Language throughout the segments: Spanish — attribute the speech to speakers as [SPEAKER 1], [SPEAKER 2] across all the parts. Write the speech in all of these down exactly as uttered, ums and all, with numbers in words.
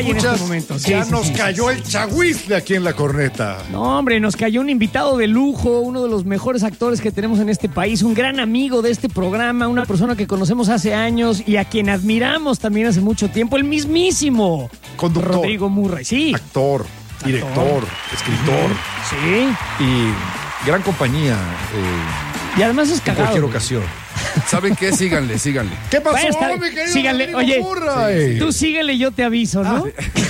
[SPEAKER 1] hay en
[SPEAKER 2] escuchas,
[SPEAKER 1] este momento. Sí,
[SPEAKER 2] ya
[SPEAKER 1] sí,
[SPEAKER 2] nos
[SPEAKER 1] sí,
[SPEAKER 2] cayó
[SPEAKER 1] sí.
[SPEAKER 2] el chagüisle aquí en la corneta.
[SPEAKER 1] No, hombre, nos cayó un invitado de lujo, uno de los mejores actores que tenemos en este país, un gran amigo de este programa, una persona que conocemos hace años y a quien admiramos también hace mucho tiempo, el mismísimo
[SPEAKER 2] Conductor.
[SPEAKER 1] Rodrigo Murray. Sí.
[SPEAKER 2] Actor, director, escritor
[SPEAKER 1] Sí.
[SPEAKER 2] y gran compañía eh,
[SPEAKER 1] Y además es
[SPEAKER 2] en
[SPEAKER 1] cagado.
[SPEAKER 2] cualquier
[SPEAKER 1] güey.
[SPEAKER 2] ocasión.
[SPEAKER 3] ¿Saben qué? Síganle, síganle.
[SPEAKER 2] ¿Qué pasó,
[SPEAKER 1] Bueno, está-
[SPEAKER 2] mi querido
[SPEAKER 1] síganle,
[SPEAKER 2] Rodrigo
[SPEAKER 1] oye,
[SPEAKER 2] Murray?
[SPEAKER 1] Tú síguele, yo te aviso, ¿no?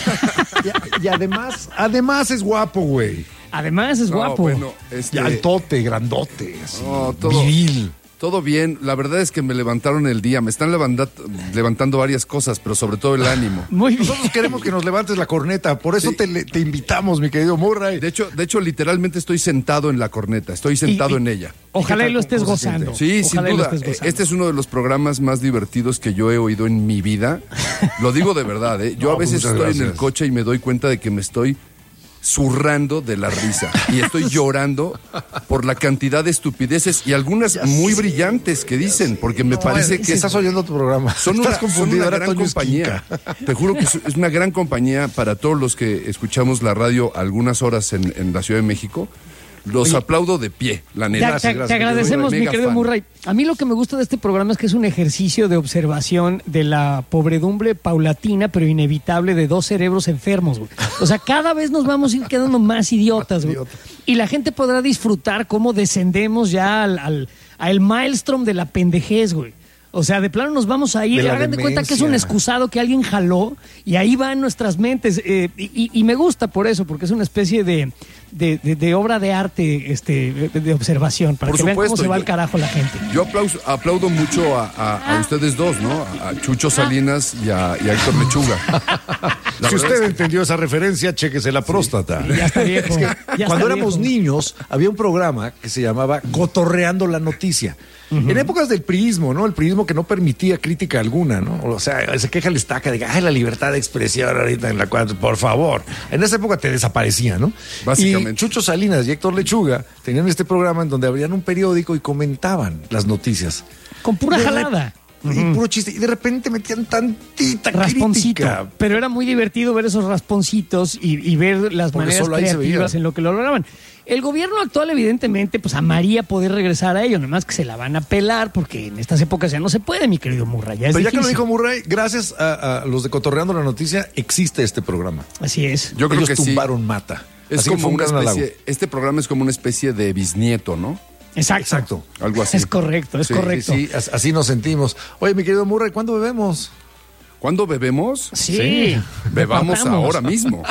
[SPEAKER 2] Y, y además, además es guapo, güey.
[SPEAKER 1] Además es
[SPEAKER 3] No,
[SPEAKER 1] guapo.
[SPEAKER 3] bueno, este,
[SPEAKER 2] Y altote, grandote, así,
[SPEAKER 3] No, todo-
[SPEAKER 2] viril.
[SPEAKER 3] todo bien. La verdad es que me levantaron el día. Me están levanta- levantando varias cosas, pero sobre todo el ánimo.
[SPEAKER 1] Muy bien.
[SPEAKER 2] Nosotros queremos que nos levantes la corneta, por eso
[SPEAKER 3] Sí.
[SPEAKER 2] te, le- te invitamos, mi querido Murray.
[SPEAKER 3] De hecho, de hecho, literalmente estoy sentado en la corneta. Estoy sentado
[SPEAKER 1] Y- y-
[SPEAKER 3] en ella.
[SPEAKER 1] Ojalá
[SPEAKER 2] ¿Qué
[SPEAKER 1] y
[SPEAKER 2] tal?
[SPEAKER 1] lo estés
[SPEAKER 2] ¿Cómo se
[SPEAKER 1] gozando.
[SPEAKER 3] Sí, sin
[SPEAKER 1] Ojalá y lo
[SPEAKER 3] duda.
[SPEAKER 1] estés gozando.
[SPEAKER 3] Este es uno de los programas más divertidos que yo he oído en mi vida. Lo digo de verdad, ¿eh? Yo
[SPEAKER 2] No,
[SPEAKER 3] a veces
[SPEAKER 2] muchas
[SPEAKER 3] estoy en el
[SPEAKER 2] gracias.
[SPEAKER 3] coche y me doy cuenta de que me estoy zurrando de la risa. Y estoy llorando por la cantidad de estupideces y algunas muy brillantes que dicen, porque me parece que
[SPEAKER 2] estás oyendo tu programa.
[SPEAKER 3] son
[SPEAKER 2] Estás
[SPEAKER 3] una, son
[SPEAKER 2] confundido,
[SPEAKER 3] una
[SPEAKER 2] era
[SPEAKER 3] gran
[SPEAKER 2] Toño
[SPEAKER 3] compañía.
[SPEAKER 2] Esquinca.
[SPEAKER 3] Te juro que es, es una gran compañía para todos los que escuchamos la radio algunas horas en, en la Ciudad de México. Los
[SPEAKER 2] Oye,
[SPEAKER 3] aplaudo de pie, la
[SPEAKER 1] Te,
[SPEAKER 3] neta.
[SPEAKER 1] te-
[SPEAKER 2] gracias,
[SPEAKER 1] te
[SPEAKER 2] gracias.
[SPEAKER 1] agradecemos,
[SPEAKER 3] Soy
[SPEAKER 1] mi
[SPEAKER 3] mega
[SPEAKER 1] querido
[SPEAKER 3] fan.
[SPEAKER 1] Murray. A mí lo que me gusta de este programa es que es un ejercicio de observación de la pobredumbre paulatina, pero inevitable, de dos cerebros enfermos, güey. O sea, cada vez nos vamos a ir quedando más idiotas, güey.
[SPEAKER 2] Idiota.
[SPEAKER 1] Y la gente podrá disfrutar cómo descendemos ya al, al, al maelstrom de la pendejez, güey. O sea, de plano nos vamos a ir.
[SPEAKER 2] De la
[SPEAKER 1] Hagan de cuenta que es un
[SPEAKER 2] demencia.
[SPEAKER 1] excusado que alguien jaló y ahí van nuestras mentes. eh, y, y- y me gusta por eso, porque es una especie de, de, de- de obra de arte este, de, de observación, para
[SPEAKER 3] Por
[SPEAKER 1] que vean cómo
[SPEAKER 3] supuesto,
[SPEAKER 1] se va
[SPEAKER 3] yo-
[SPEAKER 1] al carajo la gente.
[SPEAKER 3] Yo aplauso, aplaudo mucho a, a- a ustedes dos, ¿no? A Chucho Salinas y a, y a Héctor Lechuga. La
[SPEAKER 2] Si
[SPEAKER 3] verdad
[SPEAKER 2] usted
[SPEAKER 3] es que-
[SPEAKER 2] entendió esa referencia, chéquese la próstata.
[SPEAKER 1] Ya está viejo. ya está
[SPEAKER 2] Cuando éramos
[SPEAKER 1] viejo.
[SPEAKER 2] niños, había un programa que se llamaba Cotorreando la Noticia. En épocas del priismo, ¿no? El priismo que no permitía crítica alguna, ¿no? O sea, se queja el estaca de, ay, la libertad de expresión ahorita en la cual, por favor. En esa época te desaparecía, ¿no?
[SPEAKER 3] Básicamente.
[SPEAKER 2] Y Chucho Salinas y Héctor Lechuga tenían este programa en donde abrían un periódico y comentaban las noticias.
[SPEAKER 1] Con pura
[SPEAKER 2] De rep-
[SPEAKER 1] jalada.
[SPEAKER 2] Y puro chiste. Y de repente metían tantita
[SPEAKER 1] Rasponcito.
[SPEAKER 2] crítica.
[SPEAKER 1] Pero era muy divertido ver esos rasponcitos y, y ver las
[SPEAKER 2] Porque
[SPEAKER 1] maneras
[SPEAKER 2] solo ahí se
[SPEAKER 1] creativas
[SPEAKER 2] veía.
[SPEAKER 1] en lo que lo lograban. El gobierno actual, evidentemente, pues amaría poder regresar a ello, nada más que se la van a pelar porque en estas épocas ya no se puede, mi querido Murray. Ya es
[SPEAKER 2] Pero ya que lo
[SPEAKER 1] difícil.
[SPEAKER 2] dijo Murray, gracias a, a los de Cotorreando la Noticia, existe este programa.
[SPEAKER 1] Así es.
[SPEAKER 3] Yo creo
[SPEAKER 2] Ellos
[SPEAKER 3] que sí.
[SPEAKER 2] tumbaron Mata.
[SPEAKER 3] Es
[SPEAKER 2] Así que
[SPEAKER 3] como
[SPEAKER 2] fue un
[SPEAKER 3] una
[SPEAKER 2] gran halago.
[SPEAKER 3] especie, este programa es como una especie de bisnieto, ¿no?
[SPEAKER 1] Exacto.
[SPEAKER 2] Exacto.
[SPEAKER 3] Algo así.
[SPEAKER 1] Es correcto, es
[SPEAKER 3] Sí,
[SPEAKER 1] correcto.
[SPEAKER 2] Sí, as- así nos sentimos. Oye, mi querido Murray, ¿cuándo bebemos?
[SPEAKER 3] ¿Cuándo bebemos?
[SPEAKER 1] Sí.
[SPEAKER 2] Sí.
[SPEAKER 3] Bebamos
[SPEAKER 1] Repartamos.
[SPEAKER 3] ahora mismo.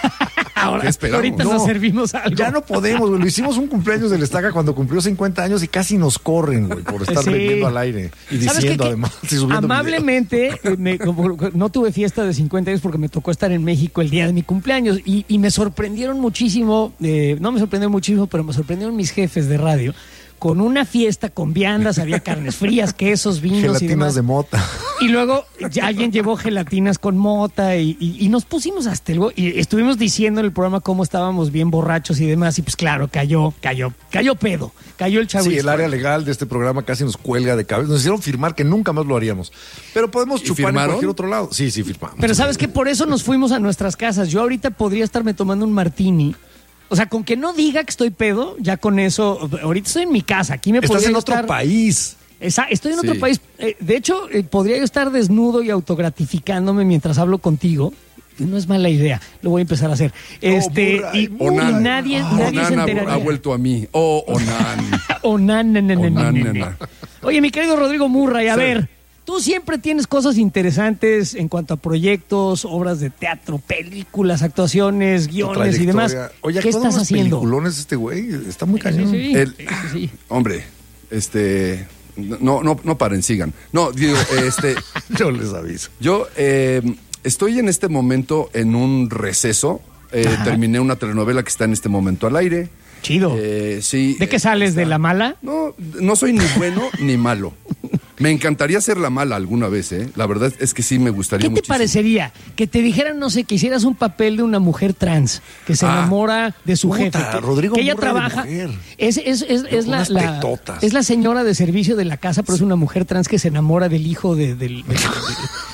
[SPEAKER 1] Ahora,
[SPEAKER 3] ¿Qué esperamos?
[SPEAKER 1] ahorita
[SPEAKER 2] No,
[SPEAKER 1] nos servimos algo.
[SPEAKER 2] Ya no podemos, güey. Lo hicimos un cumpleaños del Estaca cuando cumplió cincuenta años y casi nos corren, güey, por estar
[SPEAKER 1] Sí.
[SPEAKER 2] bebiendo al aire y
[SPEAKER 1] ¿Sabes
[SPEAKER 2] diciendo
[SPEAKER 1] qué?
[SPEAKER 2] además. y subiendo
[SPEAKER 1] Amablemente, eh, me- como- no tuve fiesta de cincuenta años porque me tocó estar en México el día de mi cumpleaños y, y me sorprendieron muchísimo, eh, no me sorprendieron muchísimo, pero me sorprendieron mis jefes de radio con una fiesta con viandas, había carnes frías, quesos, vinos y
[SPEAKER 2] gelatinas
[SPEAKER 1] demás.
[SPEAKER 2] de mota.
[SPEAKER 1] Y luego ya alguien llevó gelatinas con mota y, y- y nos pusimos hasta el... go- Y estuvimos diciendo en el programa cómo estábamos bien borrachos y demás. Y pues claro, cayó, cayó, cayó pedo. Cayó el chavo.
[SPEAKER 2] Sí, el área legal de este programa casi nos cuelga de cabeza. Nos hicieron firmar que nunca más lo haríamos. Pero podemos
[SPEAKER 3] ¿Y
[SPEAKER 2] chupar
[SPEAKER 3] firmaron?
[SPEAKER 2] en cualquier otro lado. Sí, sí, firmamos.
[SPEAKER 1] Pero ¿sabes qué? Por eso nos fuimos a nuestras casas. Yo ahorita podría estarme tomando un martini. O sea, con que no diga que estoy pedo, ya con eso... Ahorita estoy en mi casa. Aquí me
[SPEAKER 2] Estás
[SPEAKER 1] podría
[SPEAKER 2] en
[SPEAKER 1] yo
[SPEAKER 2] otro
[SPEAKER 1] estar-
[SPEAKER 2] país.
[SPEAKER 1] Esa- estoy en
[SPEAKER 3] Sí.
[SPEAKER 1] otro país. Eh, de hecho, eh, podría yo estar desnudo y autogratificándome mientras hablo contigo. No es mala idea. Lo voy a empezar a hacer. Este,
[SPEAKER 2] burra,
[SPEAKER 1] y,
[SPEAKER 3] Onan.
[SPEAKER 1] y nadie, nadie se
[SPEAKER 3] Onan ha,
[SPEAKER 1] enteraría.
[SPEAKER 3] ha vuelto a mí. Oh, Onan.
[SPEAKER 1] Onan, na, na, na, na,
[SPEAKER 3] Onan,
[SPEAKER 1] na,
[SPEAKER 3] na,
[SPEAKER 1] na.
[SPEAKER 3] na.
[SPEAKER 1] Oye, mi querido Rodrigo Murray, a
[SPEAKER 3] Sí.
[SPEAKER 1] ver, tú siempre tienes cosas interesantes en cuanto a proyectos, obras de teatro, películas, actuaciones, guiones y demás.
[SPEAKER 2] Trayectoria. Oye,
[SPEAKER 1] ¿qué
[SPEAKER 2] ¿actuó en
[SPEAKER 1] estás
[SPEAKER 2] unos
[SPEAKER 1] haciendo?
[SPEAKER 2] peliculones este güey? Está muy
[SPEAKER 1] Sí,
[SPEAKER 2] cañón.
[SPEAKER 1] sí, sí.
[SPEAKER 3] El-
[SPEAKER 1] Sí, sí, sí.
[SPEAKER 3] Hombre, este... No, no, no paren, sigan. No, digo, este...
[SPEAKER 2] Yo les aviso.
[SPEAKER 3] Yo eh, estoy en este momento en un receso. Eh, terminé una telenovela que está en este momento al aire.
[SPEAKER 1] Chido.
[SPEAKER 3] Eh, sí.
[SPEAKER 1] ¿De qué
[SPEAKER 3] eh,
[SPEAKER 1] sales?
[SPEAKER 3] está-
[SPEAKER 1] ¿De la mala?
[SPEAKER 3] No, no soy ni bueno ni malo. Me encantaría ser la mala alguna vez, ¿eh? La verdad es que sí me gustaría
[SPEAKER 1] ¿Qué te
[SPEAKER 3] muchísimo.
[SPEAKER 1] parecería? Que te dijeran, no sé, que hicieras un papel de una mujer trans que se
[SPEAKER 3] Ah.
[SPEAKER 1] enamora de su
[SPEAKER 2] Puta,
[SPEAKER 1] jefe. Que,
[SPEAKER 2] Rodrigo
[SPEAKER 1] que ella
[SPEAKER 2] Murray de
[SPEAKER 1] trabaja.
[SPEAKER 2] mujer.
[SPEAKER 1] Es, es, es, es la,
[SPEAKER 2] Unas
[SPEAKER 1] la-
[SPEAKER 2] tetotas.
[SPEAKER 1] es la señora de servicio de la casa, pero es una mujer trans que se enamora del hijo de, del. del-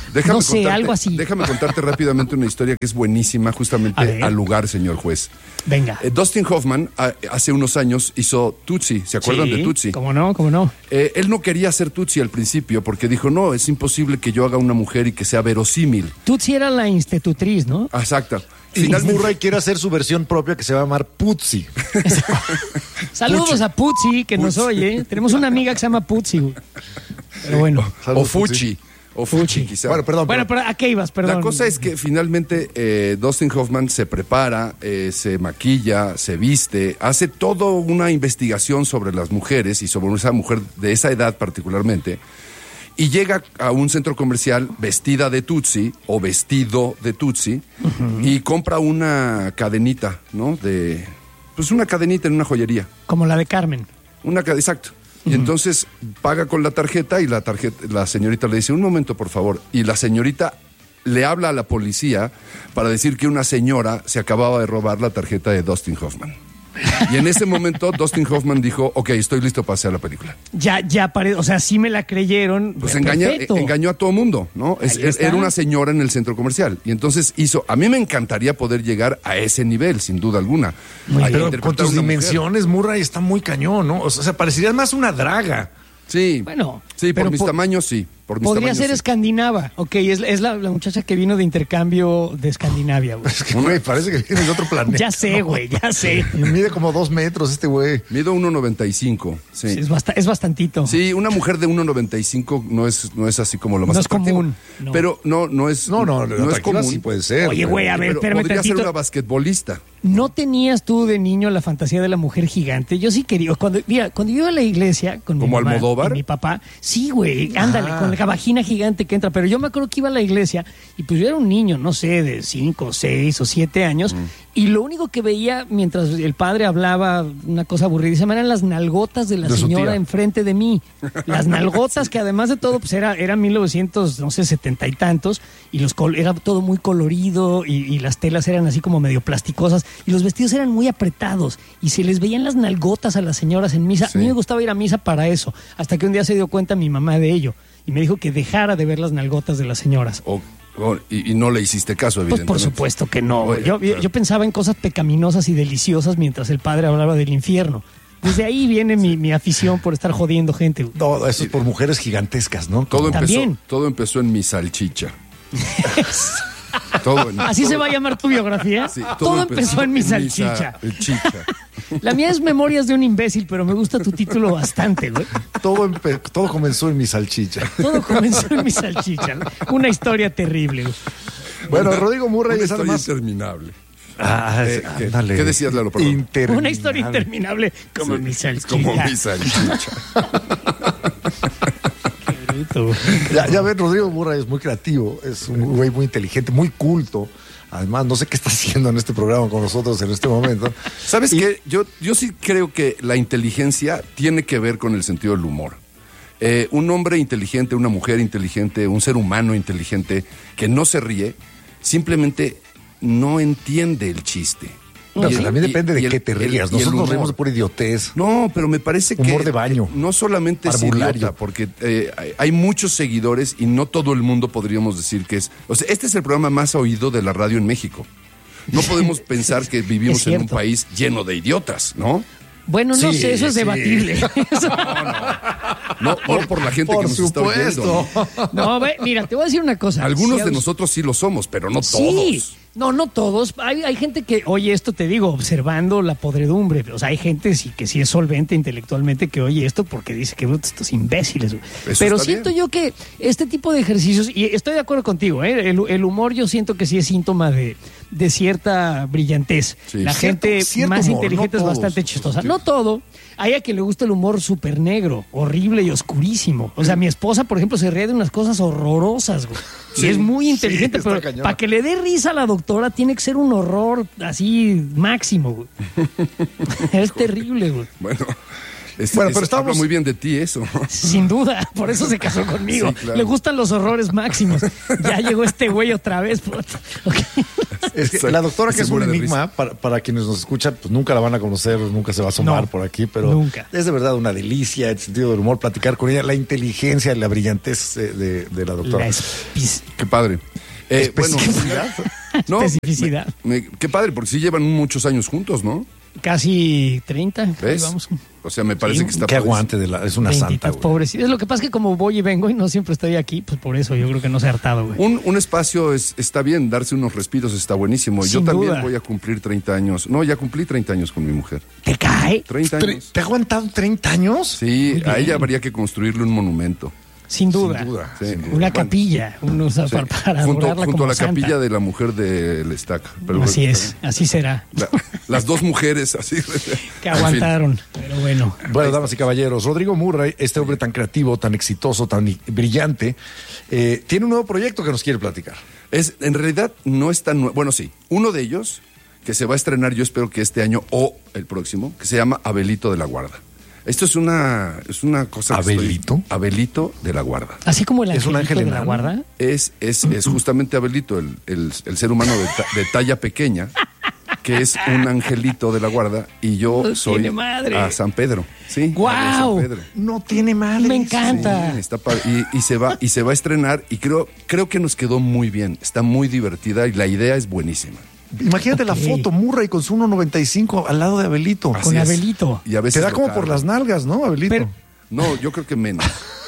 [SPEAKER 3] Déjame
[SPEAKER 1] no sé,
[SPEAKER 3] contarte,
[SPEAKER 1] algo así.
[SPEAKER 3] Déjame contarte rápidamente una historia que es buenísima, justamente al lugar, señor juez.
[SPEAKER 1] Venga.
[SPEAKER 3] Eh, Dustin Hoffman a, hace unos años hizo Tootsie, ¿se acuerdan
[SPEAKER 1] Sí,
[SPEAKER 3] de Tootsie?
[SPEAKER 1] ¿Cómo no? ¿Cómo no?
[SPEAKER 3] Eh, él no quería hacer Tootsie al principio porque dijo, no, es imposible que yo haga una mujer y que sea verosímil.
[SPEAKER 1] Tutsi era la institutriz, ¿no?
[SPEAKER 3] Exacto.
[SPEAKER 2] Y
[SPEAKER 3] Finalmente,
[SPEAKER 2] Murray quiere hacer su versión propia que se va a llamar Putzi.
[SPEAKER 1] Saludos
[SPEAKER 2] Puchi.
[SPEAKER 1] a Putsi, que nos oye. Tenemos una amiga que se llama Putsi. güey. Pero bueno.
[SPEAKER 3] o
[SPEAKER 2] Saludos,
[SPEAKER 3] Fuchi. O Fuchi,
[SPEAKER 1] Fuchi.
[SPEAKER 3] quizá.
[SPEAKER 2] Bueno, perdón.
[SPEAKER 1] Bueno,
[SPEAKER 2] pero-
[SPEAKER 1] pero ¿a qué ibas? Perdón.
[SPEAKER 3] La cosa es que finalmente eh, Dustin Hoffman se prepara, eh, se maquilla, se viste, hace toda una investigación sobre las mujeres y sobre esa mujer de esa edad particularmente, y llega a un centro comercial vestida de Tootsie o vestido de Tootsie y compra una cadenita, ¿no? De, pues una cadenita en una joyería.
[SPEAKER 1] Como la de Carmen.
[SPEAKER 3] Una ca- exacto. Y entonces paga con la tarjeta y la tarjeta, la señorita le dice, un momento, por favor. Y la señorita le habla a la policía para decir que una señora se acababa de robar la tarjeta de Dustin Hoffman. Y en ese momento Dustin Hoffman dijo, ok, estoy listo para hacer la película.
[SPEAKER 1] Ya, ya pare... O sea, sí me la creyeron.
[SPEAKER 3] Pues
[SPEAKER 1] Eh,
[SPEAKER 3] engaña,
[SPEAKER 1] perfecto.
[SPEAKER 3] engañó a todo mundo, ¿no? Es-
[SPEAKER 1] Ahí
[SPEAKER 3] es-
[SPEAKER 1] está.
[SPEAKER 3] era una señora en el centro comercial. Y entonces hizo, a mí me encantaría poder llegar a ese nivel, sin duda alguna.
[SPEAKER 1] Muy
[SPEAKER 3] A
[SPEAKER 1] bien.
[SPEAKER 2] Pero
[SPEAKER 3] interpretar
[SPEAKER 2] con tus
[SPEAKER 3] a una mujer.
[SPEAKER 2] dimensiones, Murray está muy cañón, ¿no? O sea, parecería más una draga.
[SPEAKER 3] Sí,
[SPEAKER 1] Bueno,
[SPEAKER 3] sí, por
[SPEAKER 1] pero
[SPEAKER 3] mis
[SPEAKER 1] po-
[SPEAKER 3] tamaños, sí. Por mis
[SPEAKER 1] Podría
[SPEAKER 3] tamaños,
[SPEAKER 1] ser
[SPEAKER 3] sí.
[SPEAKER 1] escandinava. Ok, es, es la, la muchacha que vino de intercambio de Escandinavia, güey.
[SPEAKER 2] Es que, güey, parece que viene de otro planeta.
[SPEAKER 1] Ya sé, güey, ya sé.
[SPEAKER 2] Y mide como dos metros este güey.
[SPEAKER 3] Mido uno noventa y cinco, sí.
[SPEAKER 1] Es, basta- es bastantito.
[SPEAKER 3] Sí, una mujer de uno noventa y cinco no es, no es así como lo más
[SPEAKER 1] No es
[SPEAKER 3] atractivo.
[SPEAKER 1] común, no.
[SPEAKER 3] Pero no, no es,
[SPEAKER 2] No, no,
[SPEAKER 3] no
[SPEAKER 2] no
[SPEAKER 3] es común.
[SPEAKER 2] sí puede ser.
[SPEAKER 1] Oye, güey, a ver,
[SPEAKER 3] Pero
[SPEAKER 1] espérame
[SPEAKER 3] podría ser
[SPEAKER 1] tantito.
[SPEAKER 3] una basquetbolista.
[SPEAKER 1] ¿No tenías tú de niño la fantasía de la mujer gigante? Yo sí quería. Cuando, mira, cuando yo iba a la iglesia con mi
[SPEAKER 3] ¿Como
[SPEAKER 1] mamá
[SPEAKER 3] Almodóvar?
[SPEAKER 1] y mi papá, sí, güey, ándale,
[SPEAKER 2] Ah.
[SPEAKER 1] con la vagina gigante que entra. Pero yo me acuerdo que iba a la iglesia y pues yo era un niño, no sé, de cinco, seis o siete años. Y lo único que veía mientras el padre hablaba una cosa aburridísima eran las nalgotas de la
[SPEAKER 2] De su
[SPEAKER 1] señora
[SPEAKER 2] tía.
[SPEAKER 1] enfrente de mí. Las nalgotas que además de todo, pues era, era mil novecientos, no sé, setenta y tantos. Y los col- era todo muy colorido y, y las telas eran así como medio plasticosas. Y los vestidos eran muy apretados. Y se les veían las nalgotas a las señoras en misa.
[SPEAKER 3] Sí.
[SPEAKER 1] A mí me gustaba ir a misa para eso. Hasta que un día se dio cuenta mi mamá de ello. Y me dijo que dejara de ver las nalgotas de las señoras.
[SPEAKER 3] O, o- y, y no le hiciste caso,
[SPEAKER 1] Pues
[SPEAKER 3] evidentemente.
[SPEAKER 1] por supuesto que no. güey.
[SPEAKER 3] Oye,
[SPEAKER 1] Yo,
[SPEAKER 3] pero-
[SPEAKER 1] yo pensaba en cosas pecaminosas y deliciosas mientras el padre hablaba del infierno. Desde ahí viene mi, mi afición por estar jodiendo gente. güey.
[SPEAKER 2] No, eso es por mujeres gigantescas, ¿no?
[SPEAKER 3] Todo empezó,
[SPEAKER 1] También.
[SPEAKER 3] todo empezó en mi salchicha. Todo en-
[SPEAKER 1] ¿Así
[SPEAKER 3] todo-
[SPEAKER 1] se va a llamar tu biografía?
[SPEAKER 3] sí,
[SPEAKER 1] todo, empezó en mi salchicha.
[SPEAKER 3] salchicha.
[SPEAKER 1] La mía es Memorias de un imbécil, pero me gusta tu título bastante, güey.
[SPEAKER 2] Todo, empe- todo comenzó en mi salchicha.
[SPEAKER 1] Todo comenzó en mi salchicha. ¿no? Una historia terrible, güey.
[SPEAKER 2] Bueno, Rodrigo Murray
[SPEAKER 3] Una
[SPEAKER 2] es
[SPEAKER 3] historia
[SPEAKER 2] además...
[SPEAKER 3] interminable.
[SPEAKER 2] Ah,
[SPEAKER 3] Eh, ¿qué-
[SPEAKER 2] ándale.
[SPEAKER 3] qué decías, Lalo? Perdón.
[SPEAKER 2] Interminable.
[SPEAKER 1] Una historia interminable como
[SPEAKER 3] Sí,
[SPEAKER 1] mi salchicha.
[SPEAKER 3] Como mi salchicha.
[SPEAKER 1] Qué bruto, güey.
[SPEAKER 2] Ya, ya ven, Rodrigo Murray es muy creativo, es un güey muy inteligente, muy culto. Además, no sé qué está haciendo en este programa con nosotros en este momento.
[SPEAKER 3] ¿Sabes
[SPEAKER 2] Y-
[SPEAKER 3] qué? Yo, yo sí creo que la inteligencia tiene que ver con el sentido del humor. Eh, un hombre inteligente, una mujer inteligente, un ser humano inteligente que no se ríe, simplemente no entiende el chiste.
[SPEAKER 2] No,
[SPEAKER 3] Y
[SPEAKER 2] que
[SPEAKER 3] el-
[SPEAKER 2] también
[SPEAKER 3] y-
[SPEAKER 2] depende de
[SPEAKER 3] y el-
[SPEAKER 2] qué te
[SPEAKER 3] el-
[SPEAKER 2] rías.
[SPEAKER 3] y el
[SPEAKER 2] Nosotros nos
[SPEAKER 3] humor.
[SPEAKER 2] reímos de pura idiotez.
[SPEAKER 3] No, pero me parece que...
[SPEAKER 2] Humor de baño.
[SPEAKER 3] eh, No solamente es
[SPEAKER 2] Parvulario.
[SPEAKER 3] idiota, porque eh, hay, hay muchos seguidores y no todo el mundo podríamos decir que es... O sea, este es el programa más oído de la radio en México. No podemos pensar que vivimos
[SPEAKER 1] Es
[SPEAKER 3] en un
[SPEAKER 1] cierto.
[SPEAKER 3] país lleno de idiotas, ¿no?
[SPEAKER 1] Bueno, no
[SPEAKER 2] Sí,
[SPEAKER 1] sé, eso es
[SPEAKER 2] sí.
[SPEAKER 1] debatible. Eso-
[SPEAKER 3] No, no por la gente
[SPEAKER 2] Por
[SPEAKER 3] que nos
[SPEAKER 2] supuesto.
[SPEAKER 3] está oyendo.
[SPEAKER 1] No, ve, mira, te voy a decir una cosa.
[SPEAKER 3] Algunos
[SPEAKER 1] Si a
[SPEAKER 3] de
[SPEAKER 1] us-
[SPEAKER 3] nosotros sí lo somos, pero no
[SPEAKER 1] Sí,
[SPEAKER 3] todos.
[SPEAKER 1] no, no todos. Hay, hay gente que, oye, esto te digo, observando la podredumbre. O sea, hay gente sí, que sí es solvente intelectualmente que oye esto porque dice que bruto, estos imbéciles. güey.
[SPEAKER 3] Eso
[SPEAKER 1] Pero
[SPEAKER 3] está
[SPEAKER 1] siento
[SPEAKER 3] bien.
[SPEAKER 1] yo que este tipo de ejercicios, y estoy de acuerdo contigo, ¿eh? el, el humor yo siento que sí es síntoma de, de cierta brillantez.
[SPEAKER 3] Sí.
[SPEAKER 1] La
[SPEAKER 2] Cierto-
[SPEAKER 1] gente
[SPEAKER 2] cierto
[SPEAKER 1] más
[SPEAKER 2] humor,
[SPEAKER 1] inteligente
[SPEAKER 2] no
[SPEAKER 1] es
[SPEAKER 2] todos.
[SPEAKER 1] bastante chistosa. No todo. Hay a quien le gusta el humor súper negro, horrible y oscurísimo. O sea, mi esposa, por ejemplo, se ríe de unas cosas horrorosas, güey.
[SPEAKER 2] Sí,
[SPEAKER 1] y es muy inteligente,
[SPEAKER 2] sí, está
[SPEAKER 1] pero
[SPEAKER 2] cañón.
[SPEAKER 1] para que le dé risa a la doctora tiene que ser un horror así máximo, güey. Es terrible, güey.
[SPEAKER 3] Bueno, es,
[SPEAKER 2] Bueno,
[SPEAKER 3] es-
[SPEAKER 2] pero estamos-
[SPEAKER 3] habla muy bien de ti eso.
[SPEAKER 1] Sin duda, por eso se casó conmigo.
[SPEAKER 3] Sí, claro.
[SPEAKER 1] Le gustan los horrores máximos. Ya llegó este güey otra vez. puta. Ok.
[SPEAKER 2] Es que
[SPEAKER 3] Exacto.
[SPEAKER 2] la doctora,
[SPEAKER 3] Y
[SPEAKER 2] que
[SPEAKER 3] se
[SPEAKER 2] es un
[SPEAKER 3] muere de
[SPEAKER 2] enigma, para, para quienes nos escuchan, pues nunca la van a conocer, nunca se va a asomar
[SPEAKER 1] No,
[SPEAKER 2] por aquí, pero
[SPEAKER 1] nunca.
[SPEAKER 2] es de verdad una delicia, el sentido del humor, platicar con ella, la inteligencia, la brillantez de, de, de la doctora.
[SPEAKER 1] La espi-
[SPEAKER 3] Qué padre. Eh, bueno,
[SPEAKER 2] Especificidad.
[SPEAKER 3] no,
[SPEAKER 1] especificidad.
[SPEAKER 3] me- me- qué padre, porque sí llevan muchos años juntos, ¿no?
[SPEAKER 1] Casi treinta. ahí
[SPEAKER 3] ¿Ves?
[SPEAKER 1] Vamos.
[SPEAKER 3] O sea, me parece
[SPEAKER 1] Sí,
[SPEAKER 3] que está
[SPEAKER 2] Qué
[SPEAKER 3] padrísimo.
[SPEAKER 2] aguante, de la, es una santa,
[SPEAKER 1] Veintitas,
[SPEAKER 2] güey.
[SPEAKER 1] pobrecito. Es lo que pasa es que como voy y vengo y no siempre estoy aquí, pues por eso yo creo que no se ha hartado, güey.
[SPEAKER 3] Un, un espacio es, está bien, darse unos respiros está buenísimo. Yo
[SPEAKER 1] Sin
[SPEAKER 3] también
[SPEAKER 1] duda.
[SPEAKER 3] voy a cumplir treinta años. No, ya cumplí treinta años con mi mujer.
[SPEAKER 1] ¿Te cae?
[SPEAKER 3] treinta
[SPEAKER 2] Tre-
[SPEAKER 3] años.
[SPEAKER 2] ¿Te ha aguantado treinta años?
[SPEAKER 3] Sí,
[SPEAKER 1] Muy
[SPEAKER 3] a
[SPEAKER 1] bien.
[SPEAKER 3] ella habría que construirle un monumento.
[SPEAKER 1] Sin duda.
[SPEAKER 2] Sin duda,
[SPEAKER 3] Sí.
[SPEAKER 2] sin duda.
[SPEAKER 1] Una
[SPEAKER 3] Bueno,
[SPEAKER 1] capilla, uno, o sea,
[SPEAKER 3] Sí.
[SPEAKER 1] para, para
[SPEAKER 3] junto
[SPEAKER 1] adorarla
[SPEAKER 3] junto
[SPEAKER 1] como
[SPEAKER 3] a la
[SPEAKER 1] santa.
[SPEAKER 3] capilla de la mujer del estaca. Pero
[SPEAKER 1] Así
[SPEAKER 3] bueno,
[SPEAKER 1] es, así será.
[SPEAKER 3] la- las dos mujeres así.
[SPEAKER 1] Que
[SPEAKER 3] En fin.
[SPEAKER 1] aguantaron, pero bueno.
[SPEAKER 2] Bueno, damas y caballeros, Rodrigo Murray, este hombre tan creativo, tan exitoso, tan i- brillante, eh, tiene un nuevo proyecto que nos quiere platicar.
[SPEAKER 3] Es, en realidad no es tan nuevo. Bueno, sí. Uno de ellos, que se va a estrenar, yo espero que este año o el próximo, que se llama Abelito de la Guarda. Esto es una, es una cosa que
[SPEAKER 2] ¿Abelito?
[SPEAKER 3] estoy- Abelito de la Guarda.
[SPEAKER 1] Así como el
[SPEAKER 2] Es un
[SPEAKER 1] angelito
[SPEAKER 2] ángel
[SPEAKER 1] de la
[SPEAKER 2] enano.
[SPEAKER 1] guarda.
[SPEAKER 3] Es, es, es justamente Abelito, el, el- el ser humano de, ta- de talla pequeña, que es un angelito de la guarda, y yo
[SPEAKER 1] No
[SPEAKER 3] soy
[SPEAKER 1] tiene madre.
[SPEAKER 3] a San Pedro. Sí,
[SPEAKER 1] ¡Guau!
[SPEAKER 3] a San Pedro.
[SPEAKER 2] No tiene madre.
[SPEAKER 1] Me encanta.
[SPEAKER 3] Sí, está padre. Y, y se va, y se va a estrenar, y creo, creo que nos quedó muy bien. Está muy divertida y la idea es buenísima.
[SPEAKER 2] Imagínate la
[SPEAKER 1] Ok.
[SPEAKER 2] foto, Murray con su uno noventa y cinco al lado de Abelito.
[SPEAKER 3] Así
[SPEAKER 1] Con
[SPEAKER 3] es.
[SPEAKER 1] Abelito.
[SPEAKER 3] Y a
[SPEAKER 2] Te
[SPEAKER 3] veces
[SPEAKER 2] da
[SPEAKER 3] lo
[SPEAKER 2] como por
[SPEAKER 3] carga.
[SPEAKER 2] las nalgas, ¿no, Abelito?
[SPEAKER 1] Pero-
[SPEAKER 3] No, yo creo que menos.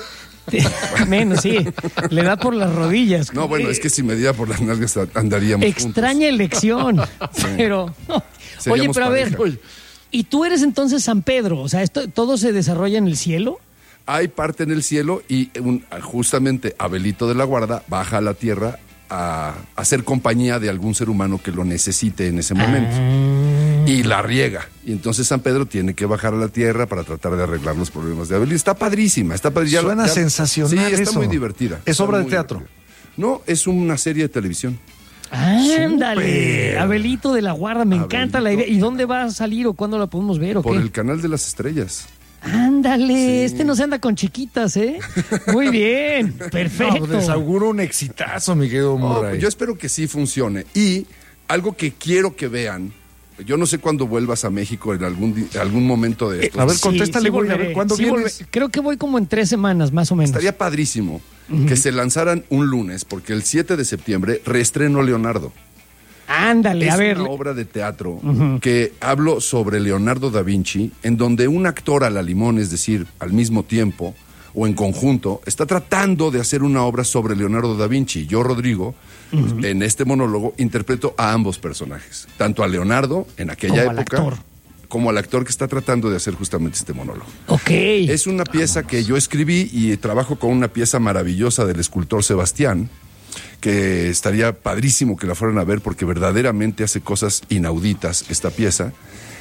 [SPEAKER 1] Menos, sí. Le da por las rodillas.
[SPEAKER 3] No, bueno, es que si me diera por las nalgas andaríamos
[SPEAKER 1] Extraña elección. Pero. no. Oye,
[SPEAKER 3] Seríamos
[SPEAKER 1] pero a ver.
[SPEAKER 3] pareja.
[SPEAKER 1] ¿Y tú eres entonces San Pedro? O sea, esto, ¿todo se desarrolla en el cielo?
[SPEAKER 3] Hay parte en el cielo y un- justamente Abelito de la Guarda baja a la tierra a hacer compañía de algún ser humano que lo necesite en ese momento.
[SPEAKER 1] Ah.
[SPEAKER 3] Y la riega. Y entonces San Pedro tiene que bajar a la tierra para tratar de arreglar los problemas de Abelito. Está padrísima, está padrísima.
[SPEAKER 2] Suena sensacional
[SPEAKER 3] Sí, está
[SPEAKER 2] eso.
[SPEAKER 3] muy divertida.
[SPEAKER 2] ¿Es
[SPEAKER 3] Está
[SPEAKER 2] obra de
[SPEAKER 3] muy
[SPEAKER 2] teatro?
[SPEAKER 3] divertida. No, es una serie de televisión.
[SPEAKER 1] Ándale.
[SPEAKER 2] Súper.
[SPEAKER 1] Abelito de la Guarda, me encanta la idea. ¿Y dónde va a salir o cuándo la podemos ver o
[SPEAKER 3] Por
[SPEAKER 1] qué?
[SPEAKER 3] el canal de las estrellas.
[SPEAKER 1] Ándale, este no se anda con chiquitas, ¿eh? Muy bien,
[SPEAKER 2] No,
[SPEAKER 1] perfecto.
[SPEAKER 2] pues les auguro un exitazo, mi querido
[SPEAKER 3] Oh,
[SPEAKER 2] Murray.
[SPEAKER 3] yo espero que sí funcione. Y algo que quiero que vean, yo no sé cuándo vuelvas a México en algún, di- algún momento de esto.
[SPEAKER 2] a ver, contéstale, güey, a ver,
[SPEAKER 1] volveré,
[SPEAKER 2] ¿cuándo
[SPEAKER 1] sí
[SPEAKER 2] vienes?
[SPEAKER 1] volveré. Creo que voy como en tres semanas, más o menos.
[SPEAKER 3] Estaría padrísimo que se lanzaran un lunes, porque el siete de septiembre reestreno Leonardo.
[SPEAKER 1] Ándale,
[SPEAKER 3] Es
[SPEAKER 1] a ver.
[SPEAKER 3] una obra de teatro que hablo sobre Leonardo da Vinci, en donde un actor a la limón, es decir, al mismo tiempo o en conjunto, está tratando de hacer una obra sobre Leonardo da Vinci. Yo, Rodrigo, en este monólogo, interpreto a ambos personajes, tanto a Leonardo en aquella
[SPEAKER 1] Como al
[SPEAKER 3] época,
[SPEAKER 1] actor.
[SPEAKER 3] como al actor que está tratando de hacer justamente este monólogo.
[SPEAKER 1] Ok.
[SPEAKER 3] Es una pieza que yo escribí y trabajo con una pieza maravillosa del escultor Sebastián, que estaría padrísimo que la fueran a ver porque verdaderamente hace cosas inauditas esta pieza.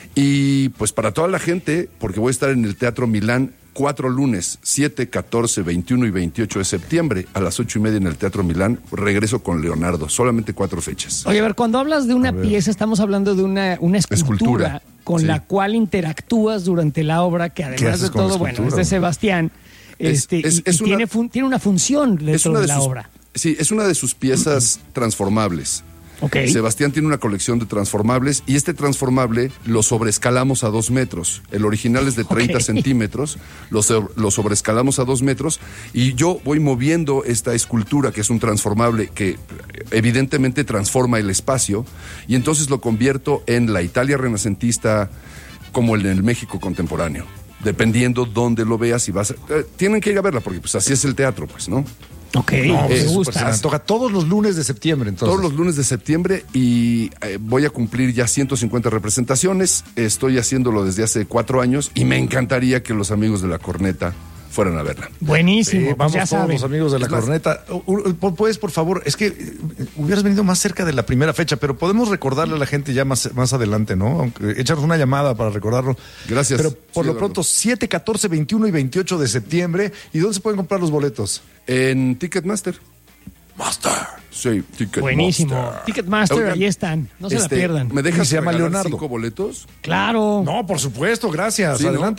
[SPEAKER 3] Y pues para toda la gente, porque voy a estar en el Teatro Milán cuatro lunes, siete, catorce, veintiuno y veintiocho de septiembre a las ocho y media en el Teatro Milán, regreso con Leonardo, solamente cuatro fechas.
[SPEAKER 1] Oye, a ver, cuando hablas de una pieza, estamos hablando de una, una escultura,
[SPEAKER 3] Escultura,
[SPEAKER 1] con
[SPEAKER 3] sí.
[SPEAKER 1] la cual interactúas durante la obra, que
[SPEAKER 2] ¿Qué
[SPEAKER 1] además
[SPEAKER 2] haces
[SPEAKER 1] de
[SPEAKER 2] con la
[SPEAKER 1] todo, bueno,
[SPEAKER 2] escultura,
[SPEAKER 1] es de
[SPEAKER 2] güey?
[SPEAKER 1] Sebastián.
[SPEAKER 3] Es-
[SPEAKER 1] este,
[SPEAKER 3] es-
[SPEAKER 1] y,
[SPEAKER 3] es
[SPEAKER 1] y
[SPEAKER 3] una-
[SPEAKER 1] tiene, fun- tiene una función dentro
[SPEAKER 3] Es una
[SPEAKER 1] de,
[SPEAKER 3] de
[SPEAKER 1] la
[SPEAKER 3] sus,
[SPEAKER 1] obra.
[SPEAKER 3] Sí, es una de sus piezas transformables.
[SPEAKER 1] Ok.
[SPEAKER 3] Sebastián tiene una colección de transformables y este transformable lo sobreescalamos a dos metros. El original es de treinta
[SPEAKER 1] Ok.
[SPEAKER 3] centímetros, lo, so- lo sobreescalamos a dos metros y yo voy moviendo esta escultura que es un transformable que evidentemente transforma el espacio y entonces lo convierto en la Italia renacentista como en el México contemporáneo. Dependiendo dónde lo veas y vas a, eh, tienen que ir a verla porque pues así es el teatro, pues, ¿no?
[SPEAKER 1] Ok,
[SPEAKER 2] No, pues
[SPEAKER 1] me
[SPEAKER 2] es súper,
[SPEAKER 1] gusta.
[SPEAKER 2] se me antoja todos los lunes de septiembre, entonces.
[SPEAKER 3] Todos los lunes de septiembre y eh, voy a cumplir ya ciento cincuenta representaciones. Estoy haciéndolo desde hace cuatro años y me encantaría que los amigos de La Corneta fueran a verla.
[SPEAKER 1] Buenísimo,
[SPEAKER 2] Sí,
[SPEAKER 1] pues
[SPEAKER 2] vamos
[SPEAKER 1] ya
[SPEAKER 2] todos
[SPEAKER 1] saben.
[SPEAKER 2] los amigos de La
[SPEAKER 3] Es más-
[SPEAKER 2] Corneta. U- u- Puedes, por favor, es que eh, hubieras venido más cerca de la primera fecha, pero podemos recordarle a la gente ya más, más adelante, ¿no? Aunque echarnos una llamada para recordarlo.
[SPEAKER 3] Gracias.
[SPEAKER 2] Pero por
[SPEAKER 3] Sí,
[SPEAKER 2] lo
[SPEAKER 3] Eduardo.
[SPEAKER 2] pronto, siete, catorce, veintiuno y veintiocho de septiembre. ¿Y dónde se pueden comprar los boletos?
[SPEAKER 3] En Ticketmaster.
[SPEAKER 2] Master.
[SPEAKER 3] Sí, Ticketmaster.
[SPEAKER 1] Buenísimo. Ticketmaster,
[SPEAKER 3] Oigan,
[SPEAKER 1] ahí están. No se
[SPEAKER 3] este,
[SPEAKER 1] la pierdan.
[SPEAKER 3] ¿Me dejas
[SPEAKER 2] Y se llama
[SPEAKER 3] regalar
[SPEAKER 2] Leonardo.
[SPEAKER 3] cinco boletos?
[SPEAKER 1] Claro.
[SPEAKER 2] No, por supuesto, gracias.
[SPEAKER 3] Sí, ¿no?
[SPEAKER 2] Adelante.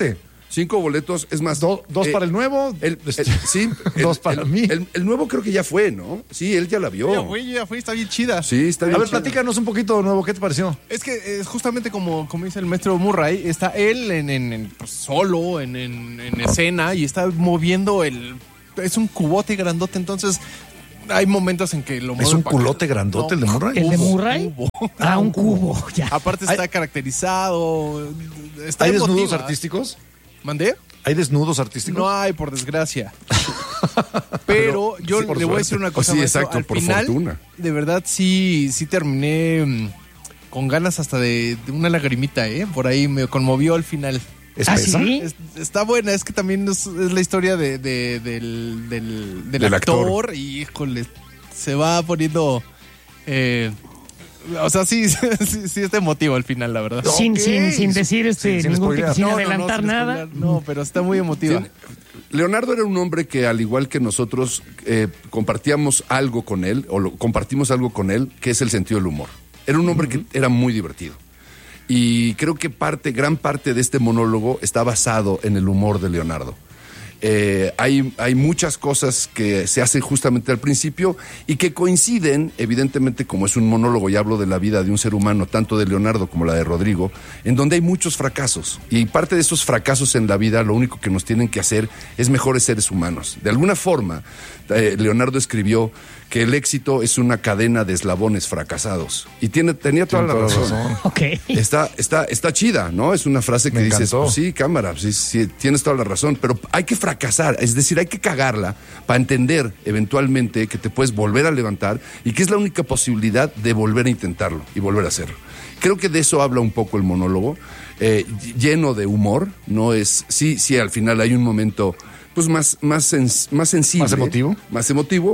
[SPEAKER 3] Cinco boletos, es más...
[SPEAKER 2] Do- dos
[SPEAKER 3] eh,
[SPEAKER 2] para el nuevo,
[SPEAKER 3] el- el- sí, el-
[SPEAKER 2] dos para
[SPEAKER 3] el-
[SPEAKER 2] mí.
[SPEAKER 3] El, el nuevo creo que ya fue, ¿no? Sí, él ya la vio.
[SPEAKER 4] Ya fui, ya fui, está bien chida.
[SPEAKER 3] Sí, está bien.
[SPEAKER 2] A ver,
[SPEAKER 3] chida.
[SPEAKER 2] platícanos un poquito de nuevo, ¿qué te pareció?
[SPEAKER 4] Es que es justamente como, como dice el maestro Murray, está él en, en- en, pues, solo, en, en- en escena, y está moviendo el... Es un cubote grandote, entonces hay momentos en que lo mueve
[SPEAKER 2] ¿Es un
[SPEAKER 4] para
[SPEAKER 2] culote
[SPEAKER 4] acá.
[SPEAKER 2] grandote el de Murray?
[SPEAKER 1] ¿El de
[SPEAKER 4] cubo,
[SPEAKER 1] Murray?
[SPEAKER 4] cubo.
[SPEAKER 1] Ah, un cubo, ya.
[SPEAKER 4] Aparte está caracterizado. Está
[SPEAKER 2] ¿Hay desnudos
[SPEAKER 4] emotiva.
[SPEAKER 2] artísticos?
[SPEAKER 4] ¿Mandé?
[SPEAKER 2] ¿Hay desnudos artísticos?
[SPEAKER 4] No hay, por desgracia. Pero yo
[SPEAKER 2] sí, por
[SPEAKER 4] le voy a
[SPEAKER 2] suerte.
[SPEAKER 4] decir una cosa.
[SPEAKER 3] Sí,
[SPEAKER 4] maestro.
[SPEAKER 3] exacto,
[SPEAKER 4] Al
[SPEAKER 3] por
[SPEAKER 4] final,
[SPEAKER 3] fortuna.
[SPEAKER 4] de verdad, sí, sí terminé mm, con ganas hasta de, de una lagrimita, ¿eh? Por ahí me conmovió al final.
[SPEAKER 2] ¿Es
[SPEAKER 1] ¿Ah,
[SPEAKER 2] pesa?
[SPEAKER 1] sí?
[SPEAKER 4] Es- está buena, es que también es, es la historia de, de- del, del, del
[SPEAKER 3] Del
[SPEAKER 4] actor,
[SPEAKER 3] actor.
[SPEAKER 4] y híjole, se va poniendo... eh, o sea, sí, sí, sí está emotivo al final, la verdad.
[SPEAKER 1] Sin,
[SPEAKER 2] Ok.
[SPEAKER 1] sin, sin decir este,
[SPEAKER 2] Sin- sin
[SPEAKER 1] ningún
[SPEAKER 2] spoilear.
[SPEAKER 1] sin
[SPEAKER 4] No, no, no,
[SPEAKER 1] adelantar
[SPEAKER 4] sin
[SPEAKER 1] nada.
[SPEAKER 4] spoiler, No, pero está muy emotiva.
[SPEAKER 3] Tiene- Leonardo era un hombre que, al igual que nosotros, eh, compartíamos algo con él, o lo- compartimos algo con él, que es el sentido del humor. Era un hombre que era muy divertido. Y creo que parte, gran parte de este monólogo está basado en el humor de Leonardo. Eh, hay, hay muchas cosas que se hacen justamente al principio y que coinciden, evidentemente, como es un monólogo, y hablo de la vida de un ser humano, tanto de Leonardo como la de Rodrigo, en donde hay muchos fracasos. Y parte de esos fracasos en la vida, lo único que nos tienen que hacer es mejores seres humanos. De alguna forma, eh, Leonardo escribió que el éxito es una cadena de eslabones fracasados. Y tiene, tenía toda la
[SPEAKER 2] Tiene toda la
[SPEAKER 3] razón.
[SPEAKER 2] razón.
[SPEAKER 1] Ok.
[SPEAKER 3] Está, está, está chida, ¿no? Es una frase que
[SPEAKER 2] Me
[SPEAKER 3] dices,
[SPEAKER 2] encantó.
[SPEAKER 3] pues sí, cámara, sí, sí, tienes toda la razón, pero hay que fracasar, es decir, hay que cagarla para entender eventualmente que te puedes volver a levantar y que es la única posibilidad de volver a intentarlo y volver a hacerlo. Creo que de eso habla un poco el monólogo, eh, lleno de humor, no es, sí, sí, al final hay un momento pues más, más, sens- más sensible.
[SPEAKER 2] ¿Más emotivo?
[SPEAKER 3] Más emotivo,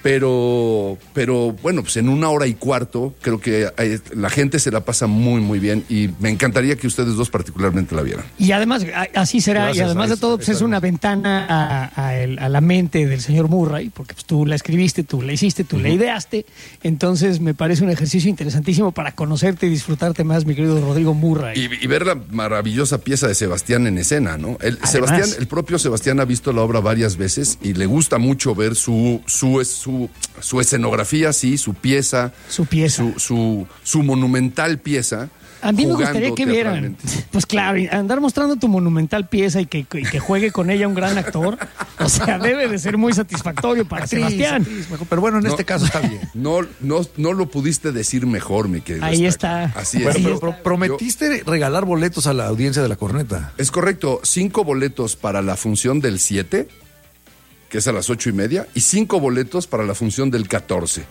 [SPEAKER 3] pero, pero bueno, pues en una hora y cuarto creo que hay- la gente se la pasa muy, muy bien y me encantaría que ustedes dos particularmente la vieran.
[SPEAKER 1] Y además, a- así será,
[SPEAKER 2] Gracias,
[SPEAKER 1] y además
[SPEAKER 2] ahí
[SPEAKER 1] de todo,
[SPEAKER 2] está,
[SPEAKER 1] pues es
[SPEAKER 2] está
[SPEAKER 1] una ventana a, a el- a la mente del señor Murray, porque pues, tú la escribiste, tú la hiciste, tú la ideaste, entonces me parece un ejercicio interesantísimo para conocerte y disfrutarte más, mi querido Rodrigo Murray.
[SPEAKER 3] Y, y ver la maravillosa pieza de Sebastián en escena, ¿no? El,
[SPEAKER 1] Además.
[SPEAKER 3] Sebastián, el propio Sebastián ha visto la obra varias veces y le gusta mucho ver su, su, su, su escenografía, sí, su pieza.
[SPEAKER 1] Su pieza.
[SPEAKER 3] Su, su, su monumental pieza.
[SPEAKER 1] A mí me
[SPEAKER 3] jugando
[SPEAKER 1] gustaría que vieran,
[SPEAKER 3] teatralmente.
[SPEAKER 1] pues claro, y andar mostrando tu monumental pieza y que, y que juegue con ella un gran actor, o sea, debe de ser muy satisfactorio para
[SPEAKER 2] Actriz,
[SPEAKER 1] Sebastián.
[SPEAKER 2] actriz, mejor, pero bueno, en
[SPEAKER 3] No.
[SPEAKER 2] este caso está bien.
[SPEAKER 3] No, no, no lo pudiste decir mejor, mi querido.
[SPEAKER 1] Ahí
[SPEAKER 3] Estaca.
[SPEAKER 1] está.
[SPEAKER 3] Así es.
[SPEAKER 2] Bueno,
[SPEAKER 1] Ahí
[SPEAKER 2] pero
[SPEAKER 1] está.
[SPEAKER 2] pro- prometiste regalar boletos a la audiencia de la corneta.
[SPEAKER 3] Es correcto, cinco boletos para la función del siete, que es a las ocho y media, y cinco boletos para la función del catorce.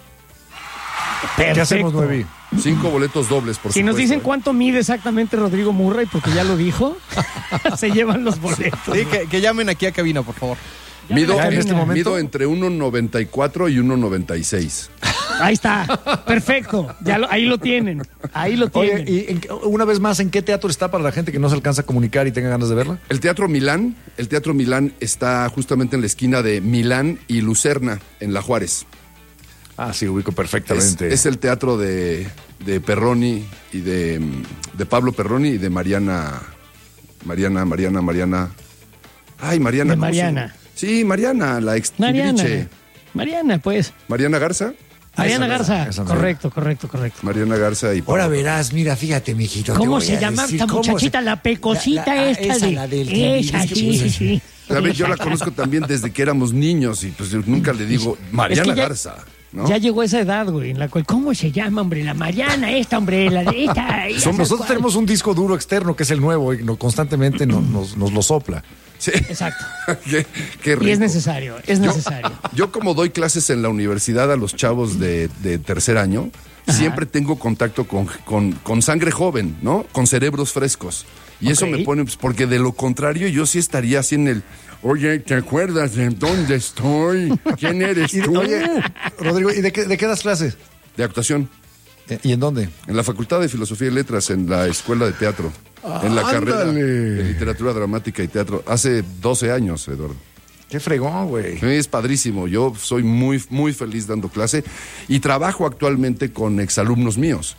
[SPEAKER 1] Perfecto.
[SPEAKER 2] ¿Qué hacemos, Nuevi?
[SPEAKER 3] Cinco boletos dobles, por
[SPEAKER 1] Si
[SPEAKER 3] supuesto.
[SPEAKER 1] nos dicen
[SPEAKER 3] ¿eh?
[SPEAKER 1] cuánto mide exactamente Rodrigo Murray, porque ya lo dijo, se llevan los boletos.
[SPEAKER 4] Sí, que, que llamen aquí a cabina, por favor.
[SPEAKER 3] Mido,
[SPEAKER 1] Ya
[SPEAKER 2] en este momento.
[SPEAKER 3] mido entre uno noventa y cuatro y uno noventa y seis.
[SPEAKER 1] Ahí está, perfecto. Ya lo- ahí lo tienen, ahí lo
[SPEAKER 2] Oye,
[SPEAKER 1] tienen.
[SPEAKER 2] y en- una vez más, ¿en qué teatro está para la gente que no se alcanza a comunicar y tenga ganas de verla?
[SPEAKER 3] El Teatro Milán, el Teatro Milán está justamente en la esquina de Milán y Lucerna, en La Juárez.
[SPEAKER 2] Ah, sí, ubico
[SPEAKER 3] Es,
[SPEAKER 2] perfectamente.
[SPEAKER 3] es el teatro de, de Perroni y de, de Pablo Perroni y de Mariana, Mariana, Mariana, Mariana. Ay, Mariana.
[SPEAKER 1] De
[SPEAKER 3] ¿cómo se llama?
[SPEAKER 1] Mariana.
[SPEAKER 3] Sí, Mariana, la ex
[SPEAKER 1] Mariana,
[SPEAKER 3] Timbiriche.
[SPEAKER 1] Mariana, pues.
[SPEAKER 3] Mariana Garza.
[SPEAKER 1] Mariana
[SPEAKER 2] Esa,
[SPEAKER 1] Garza,
[SPEAKER 2] esa, esa.
[SPEAKER 1] correcto, correcto, correcto.
[SPEAKER 3] Mariana Garza y Pablo.
[SPEAKER 2] Ahora verás, mira, fíjate, mijito. te
[SPEAKER 1] ¿Cómo
[SPEAKER 2] voy
[SPEAKER 1] se
[SPEAKER 2] a
[SPEAKER 1] llama
[SPEAKER 2] decir
[SPEAKER 1] esta
[SPEAKER 2] cómo
[SPEAKER 1] muchachita?
[SPEAKER 2] se-
[SPEAKER 1] La pecosita
[SPEAKER 2] La- la-
[SPEAKER 1] esta
[SPEAKER 2] esa,
[SPEAKER 1] de...
[SPEAKER 2] la del
[SPEAKER 1] esa,
[SPEAKER 2] Timbiriche,
[SPEAKER 1] sí, sí, sí.
[SPEAKER 3] ¿Sabes? Yo la conozco también desde que éramos niños y pues yo nunca le digo Mariana
[SPEAKER 1] Es que ya-
[SPEAKER 3] Garza, ¿no?
[SPEAKER 1] Ya llegó esa edad, güey, en la cual, ¿cómo se llama, hombre? La Mariana, esta, hombre, la de esta. esa,
[SPEAKER 2] Son- nosotros
[SPEAKER 1] ¿cuál?
[SPEAKER 2] tenemos un disco duro externo que es el nuevo y no- constantemente no- nos, nos lo sopla.
[SPEAKER 3] Sí.
[SPEAKER 1] Exacto.
[SPEAKER 3] qué, qué rico.
[SPEAKER 1] Y es necesario, es necesario.
[SPEAKER 3] Yo como doy clases en la universidad a los chavos de, de tercer año,
[SPEAKER 1] Ajá.
[SPEAKER 3] siempre tengo contacto con, con, con sangre joven, ¿no? Con cerebros frescos. Y eso
[SPEAKER 1] Ok.
[SPEAKER 3] me pone, pues, porque de lo contrario yo sí estaría así en el, oye, ¿te acuerdas de dónde estoy? ¿Quién eres
[SPEAKER 2] Y,
[SPEAKER 3] tú?
[SPEAKER 2] oye, Rodrigo, ¿y de qué, de qué das clases?
[SPEAKER 3] De actuación.
[SPEAKER 2] Eh, ¿Y en dónde?
[SPEAKER 3] En la Facultad de Filosofía y Letras, en la Escuela de Teatro. en la carrera
[SPEAKER 2] ándale.
[SPEAKER 3] de Literatura Dramática y Teatro. Hace doce años, Eduardo.
[SPEAKER 2] Qué fregón, güey.
[SPEAKER 3] Sí, es padrísimo. Yo soy muy, muy feliz dando clase y trabajo actualmente con exalumnos míos.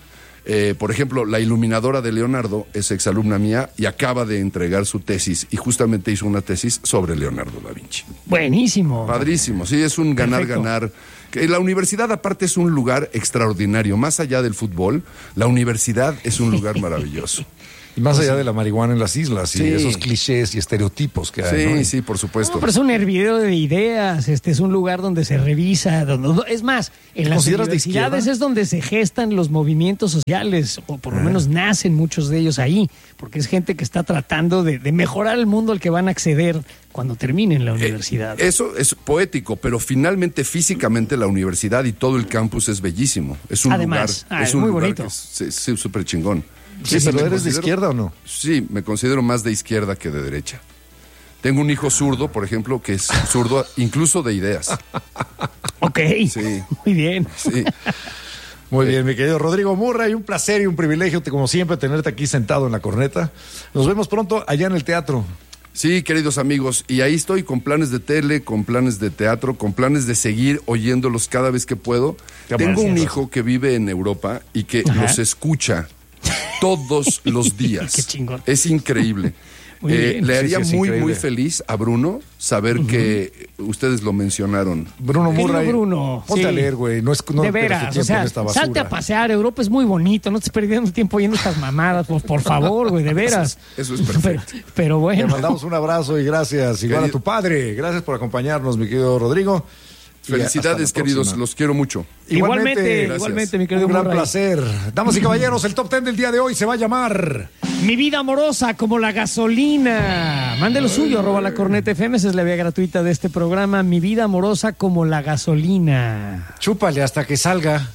[SPEAKER 3] Eh, por ejemplo, la iluminadora de Leonardo es exalumna mía y acaba de entregar su tesis y justamente hizo una tesis sobre Leonardo da Vinci.
[SPEAKER 1] Buenísimo.
[SPEAKER 3] Padrísimo, sí, es un ganar-ganar. La universidad aparte es un lugar extraordinario, más allá del fútbol, la universidad es un lugar maravilloso.
[SPEAKER 2] Y más allá de la marihuana en las islas y
[SPEAKER 3] Sí.
[SPEAKER 2] esos clichés y estereotipos que hay.
[SPEAKER 3] Sí,
[SPEAKER 2] ¿no?
[SPEAKER 3] sí, por supuesto.
[SPEAKER 1] No, pero es un hervidero de ideas, este es un lugar donde se revisa, donde, es más, en las
[SPEAKER 2] consideras de
[SPEAKER 1] universidades
[SPEAKER 2] izquierda?
[SPEAKER 1] es donde se gestan los movimientos sociales, o por lo menos nacen muchos de ellos ahí, porque es gente que está tratando de, de mejorar el mundo al que van a acceder cuando terminen la universidad.
[SPEAKER 3] Eh, eso es poético, pero finalmente físicamente la universidad y todo el campus es bellísimo. Es un
[SPEAKER 1] Además,
[SPEAKER 3] lugar,
[SPEAKER 1] ah,
[SPEAKER 3] es
[SPEAKER 1] es
[SPEAKER 3] un
[SPEAKER 1] muy
[SPEAKER 3] lugar
[SPEAKER 1] bonito.
[SPEAKER 3] que es es- es súper chingón.
[SPEAKER 2] Sí,
[SPEAKER 3] Sí,
[SPEAKER 2] pero
[SPEAKER 3] me
[SPEAKER 2] ¿eres de
[SPEAKER 3] considero-
[SPEAKER 2] izquierda o no?
[SPEAKER 3] Sí, me considero más de izquierda que de derecha. Tengo un hijo zurdo, por ejemplo, que es zurdo incluso de ideas.
[SPEAKER 1] Ok,
[SPEAKER 3] Sí.
[SPEAKER 1] muy bien.
[SPEAKER 3] Sí.
[SPEAKER 2] Muy bien, mi querido Rodrigo Murray, un placer y un privilegio, como siempre, tenerte aquí sentado en la corneta. Nos vemos pronto allá en el teatro.
[SPEAKER 3] Sí, queridos amigos, y ahí estoy con planes de tele, con planes de teatro, con planes de seguir oyéndolos cada vez que puedo.
[SPEAKER 2] Qué
[SPEAKER 3] Tengo un
[SPEAKER 2] gracias.
[SPEAKER 3] hijo que vive en Europa y que
[SPEAKER 1] Ajá.
[SPEAKER 3] los escucha todos los días.
[SPEAKER 1] Qué chingón.
[SPEAKER 3] Es increíble.
[SPEAKER 1] Muy
[SPEAKER 3] Eh,
[SPEAKER 1] bien.
[SPEAKER 3] le
[SPEAKER 2] Sí,
[SPEAKER 3] haría
[SPEAKER 2] sí, es
[SPEAKER 3] muy,
[SPEAKER 2] increíble.
[SPEAKER 3] muy feliz a Bruno saber que ustedes lo mencionaron.
[SPEAKER 2] Bruno
[SPEAKER 1] Querido
[SPEAKER 2] Murray,
[SPEAKER 1] Bruno,
[SPEAKER 2] ponte
[SPEAKER 1] sí.
[SPEAKER 2] a leer, güey. No es no
[SPEAKER 1] De
[SPEAKER 2] pierdas tu
[SPEAKER 1] veras,
[SPEAKER 2] tiempo
[SPEAKER 1] o sea,
[SPEAKER 2] en esta basura.
[SPEAKER 1] salte a pasear, Europa es muy bonito, no estés perdiendo tiempo yendo estas mamadas, por, por favor, güey, de veras.
[SPEAKER 3] Eso es- eso es perfecto.
[SPEAKER 1] Pero, pero
[SPEAKER 2] Te
[SPEAKER 1] bueno,
[SPEAKER 2] mandamos un abrazo y gracias. Igual a
[SPEAKER 3] Querido-
[SPEAKER 2] tu padre. Gracias por acompañarnos, mi querido Rodrigo. Y hasta
[SPEAKER 3] Felicidades,
[SPEAKER 2] la
[SPEAKER 3] queridos,
[SPEAKER 2] próxima.
[SPEAKER 3] los quiero mucho.
[SPEAKER 1] igualmente,
[SPEAKER 3] Gracias.
[SPEAKER 1] igualmente, mi querido
[SPEAKER 2] Un gran
[SPEAKER 1] Murray.
[SPEAKER 2] placer. Damas y caballeros, el top ten del día de hoy se va a llamar...
[SPEAKER 1] Mi vida amorosa como la gasolina. Mande lo suyo, arroba la corneta F M, esa es la vía gratuita de este programa. Mi vida amorosa como la gasolina.
[SPEAKER 2] Chúpale hasta que salga.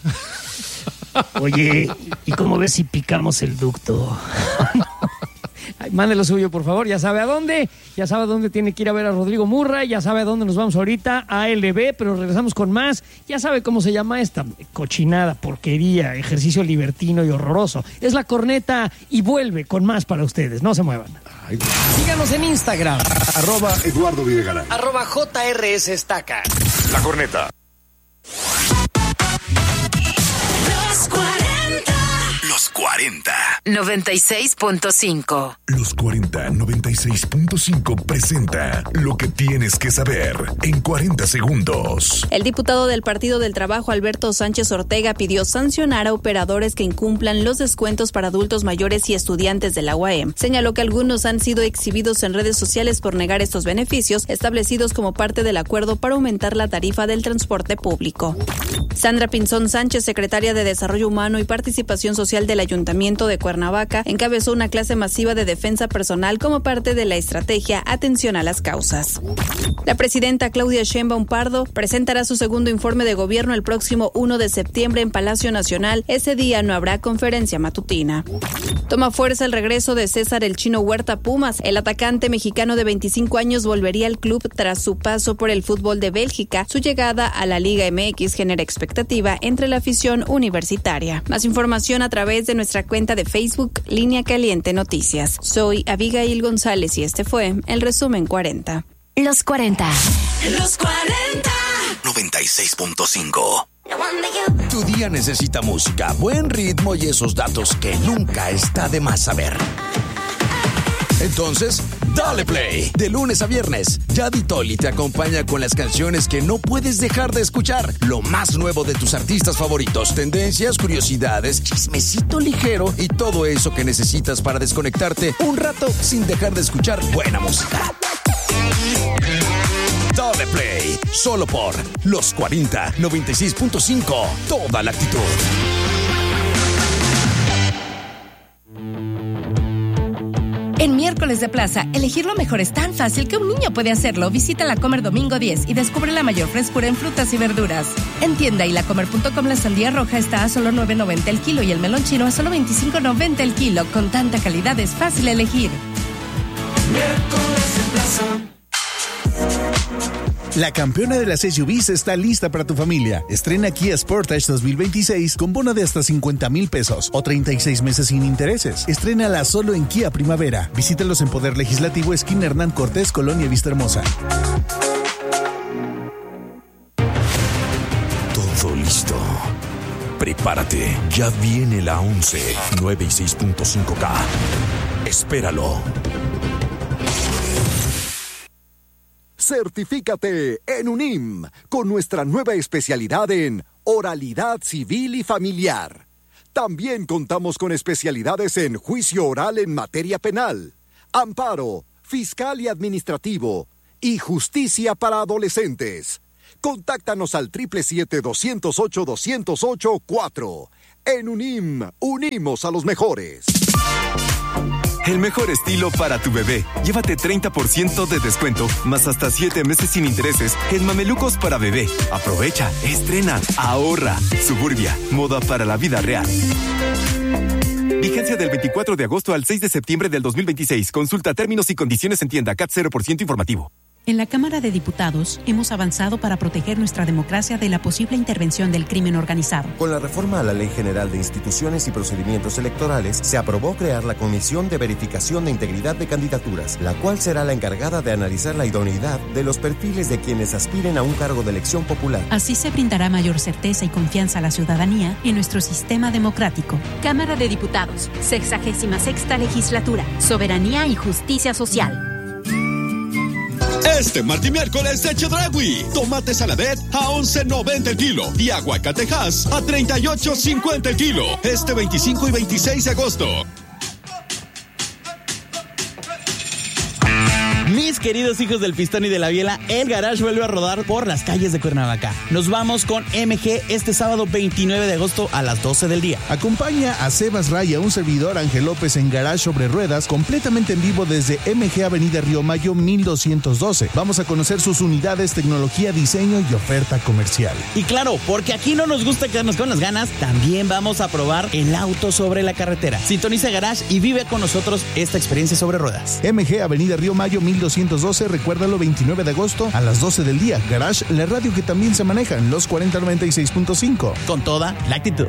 [SPEAKER 1] Oye, ¿y cómo ves si picamos el ducto? Ay, mande lo suyo, por favor. Ya sabe a dónde. Ya sabe a dónde tiene que ir a ver a Rodrigo Murray. Ya sabe a dónde nos vamos ahorita. A L B, pero regresamos con más. Ya sabe cómo se llama esta cochinada, porquería, ejercicio libertino y horroroso. Es la corneta y vuelve con más para ustedes. No se muevan.
[SPEAKER 2] Ay,
[SPEAKER 1] Síganos en Instagram.
[SPEAKER 5] Arroba Eduardo Videgaray.
[SPEAKER 1] Arroba J R S Estaca.
[SPEAKER 5] La corneta.
[SPEAKER 6] Los cuarenta.
[SPEAKER 5] Los cuarenta.
[SPEAKER 6] noventa y seis punto cinco.
[SPEAKER 5] Los cuarenta noventa y seis punto cinco presenta lo que tienes que saber en cuarenta segundos.
[SPEAKER 7] El diputado del Partido del Trabajo, Alberto Sánchez Ortega, pidió sancionar a operadores que incumplan los descuentos para adultos mayores y estudiantes de la U A M. Señaló que algunos han sido exhibidos en redes sociales por negar estos beneficios establecidos como parte del acuerdo para aumentar la tarifa del transporte público. Sandra Pinzón Sánchez, secretaria de Desarrollo Humano y Participación Social del Ayuntamiento de Cuernavaca, encabezó una clase masiva de defensa personal como parte de la estrategia Atención a las Causas. La presidenta Claudia Sheinbaum Pardo presentará su segundo informe de gobierno el próximo primero de septiembre en Palacio Nacional. Ese día no habrá conferencia matutina. Toma fuerza el regreso de César El Chino Huerta Pumas. El atacante mexicano de veinticinco años volvería al club tras su paso por el fútbol de Bélgica. Su llegada a la Liga M X genera expectativa entre la afición universitaria. Más información a través de nuestra cuenta de Facebook, Línea Caliente Noticias. Soy Abigail González y este fue el resumen cuarenta.
[SPEAKER 6] Los cuarenta.
[SPEAKER 8] Los cuarenta.
[SPEAKER 5] noventa y seis punto cinco.
[SPEAKER 8] The one that you-
[SPEAKER 9] Tu día necesita música, buen ritmo y esos datos que nunca está de más saber. Entonces, dale play. De lunes a viernes, Yadi Toli te acompaña con las canciones que no puedes dejar de escuchar. Lo más nuevo de tus artistas favoritos, tendencias, curiosidades, chismecito ligero y todo eso que necesitas para desconectarte un rato sin dejar de escuchar buena música. Dale play, solo por Los cuarenta, noventa y seis punto cinco. Toda la actitud.
[SPEAKER 10] En Miércoles de Plaza, elegir lo mejor es tan fácil que un niño puede hacerlo. Visita La Comer domingo diez y descubre la mayor frescura en frutas y verduras. En tienda y lacomer punto com la sandía roja está a solo nueve noventa el kilo y el melón chino a solo veinticinco noventa el kilo. Con tanta calidad es fácil elegir.
[SPEAKER 8] Miércoles de Plaza.
[SPEAKER 11] La campeona de las S U Vs está lista para tu familia. Estrena Kia Sportage dos mil veintiséis con bono de hasta cincuenta mil pesos o treinta y seis meses sin intereses. Estrénala solo en Kia Primavera. Visítalos en Poder Legislativo, esquina Hernán Cortés, Colonia Vistahermosa.
[SPEAKER 9] Todo listo. Prepárate, ya viene la once, nueve y seis punto cinco K. Espéralo.
[SPEAKER 12] Certifícate en UNIM con nuestra nueva especialidad en oralidad civil y familiar. También contamos con especialidades en juicio oral en materia penal, amparo, fiscal y administrativo y justicia para adolescentes. Contáctanos al siete siete siete, dos cero ocho, dos cero ocho cuatro. En UNIM, unimos a los mejores.
[SPEAKER 13] El mejor estilo para tu bebé. Llévate treinta por ciento de descuento, más hasta siete meses sin intereses en mamelucos para bebé. Aprovecha, estrena, ahorra. Suburbia, moda para la vida real. Vigencia del veinticuatro de agosto al seis de septiembre del dos mil veintiséis. Consulta términos y condiciones en tienda. C A T cero por ciento informativo.
[SPEAKER 14] En la Cámara de Diputados hemos avanzado para proteger nuestra democracia de la posible intervención del crimen organizado.
[SPEAKER 15] Con la reforma a la Ley General de Instituciones y Procedimientos Electorales, se aprobó crear la Comisión de Verificación de Integridad de Candidaturas, la cual será la encargada de analizar la idoneidad de los perfiles de quienes aspiren a un cargo de elección popular.
[SPEAKER 14] Así se brindará mayor certeza y confianza a la ciudadanía en nuestro sistema democrático.
[SPEAKER 16] Cámara de Diputados, sexagésima sexta legislatura, soberanía y justicia social.
[SPEAKER 17] Este martes y miércoles de Chedraui, tomate saladet a once noventa el kilo y aguacatejas a treinta y ocho cincuenta el kilo. Este veinticinco y veintiséis de agosto.
[SPEAKER 18] Mis queridos hijos del pistón y de la biela, el garage vuelve a rodar por las calles de Cuernavaca. Nos vamos con M G este sábado veintinueve de agosto a las doce del día.
[SPEAKER 11] Acompaña a Sebas Raya, un servidor Ángel López en Garage sobre Ruedas, completamente en vivo desde M G Avenida Río Mayo mil doscientos doce. Vamos a conocer sus unidades, tecnología, diseño y oferta comercial.
[SPEAKER 18] Y claro, porque aquí no nos gusta quedarnos con las ganas, también vamos a probar el auto sobre la carretera. Sintoniza Garage y vive con nosotros esta experiencia sobre ruedas.
[SPEAKER 11] M G Avenida Río Mayo mil doscientos doce, recuérdalo, veintinueve de agosto a las doce del día. Garage, la radio que también se maneja en los cuarenta noventa y seis punto cinco.
[SPEAKER 18] Con toda la actitud.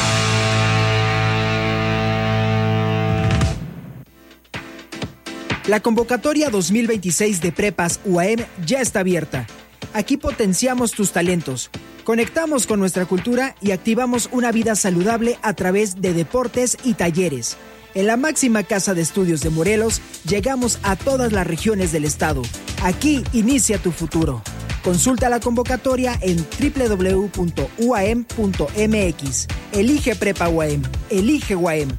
[SPEAKER 19] La convocatoria dos mil veintiséis de Prepas U A M ya está abierta. Aquí potenciamos tus talentos, conectamos con nuestra cultura y activamos una vida saludable a través de deportes y talleres. En la máxima casa de estudios de Morelos, llegamos a todas las regiones del estado. Aquí inicia tu futuro. Consulta la convocatoria en doble u doble u doble u punto u a m punto m x. Elige Prepa U A M. Elige U A M.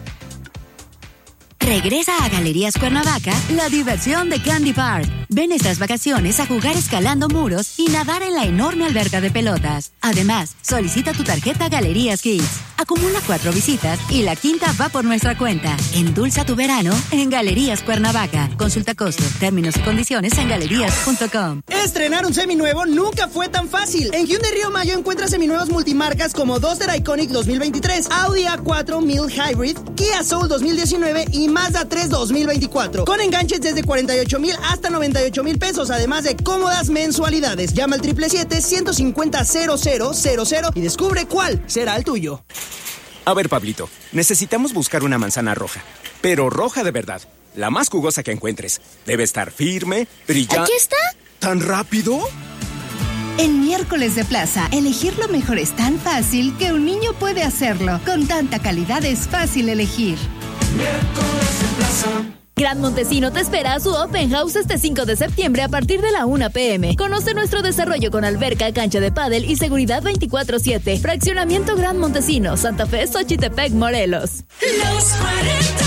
[SPEAKER 20] Regresa a Galerías Cuernavaca la diversión de Candy Park. Ven estas vacaciones a jugar escalando muros y nadar en la enorme alberca de pelotas. Además, solicita tu tarjeta Galerías Kids. Acumula cuatro visitas y la quinta va por nuestra cuenta. Endulza tu verano en Galerías Cuernavaca. Consulta costos, términos y condiciones en galerías punto com.
[SPEAKER 21] Estrenar un seminuevo nunca fue tan fácil. En Hyundai Río Mayo encuentras seminuevos multimarcas como Duster Iconic dos mil veintitrés, Audi A cuatro Mild Hybrid, Kia Soul dos mil diecinueve y Mazda tres dos mil veinticuatro. Con enganches desde cuarenta y ocho mil hasta noventa y ocho mil pesos, además de cómodas mensualidades. Llama al siete siete siete, ciento cincuenta, cero cero cero cero y descubre cuál será el tuyo.
[SPEAKER 22] A ver, Pablito, necesitamos buscar una manzana roja, pero roja de verdad, la más jugosa que encuentres. Debe estar firme, brillante.
[SPEAKER 10] ¿Aquí está?
[SPEAKER 22] ¿Tan rápido?
[SPEAKER 10] En Miércoles de Plaza, elegir lo mejor es tan fácil que un niño puede hacerlo. Con tanta calidad es fácil elegir.
[SPEAKER 8] Miércoles de Plaza.
[SPEAKER 23] Gran Montesino te espera a su Open House este cinco de septiembre a partir de la una pe eme. Conoce nuestro desarrollo con alberca, cancha de pádel y seguridad veinticuatro siete. Fraccionamiento Gran Montesino, Santa Fe, Xochitepec, Morelos.
[SPEAKER 8] Los cuarenta.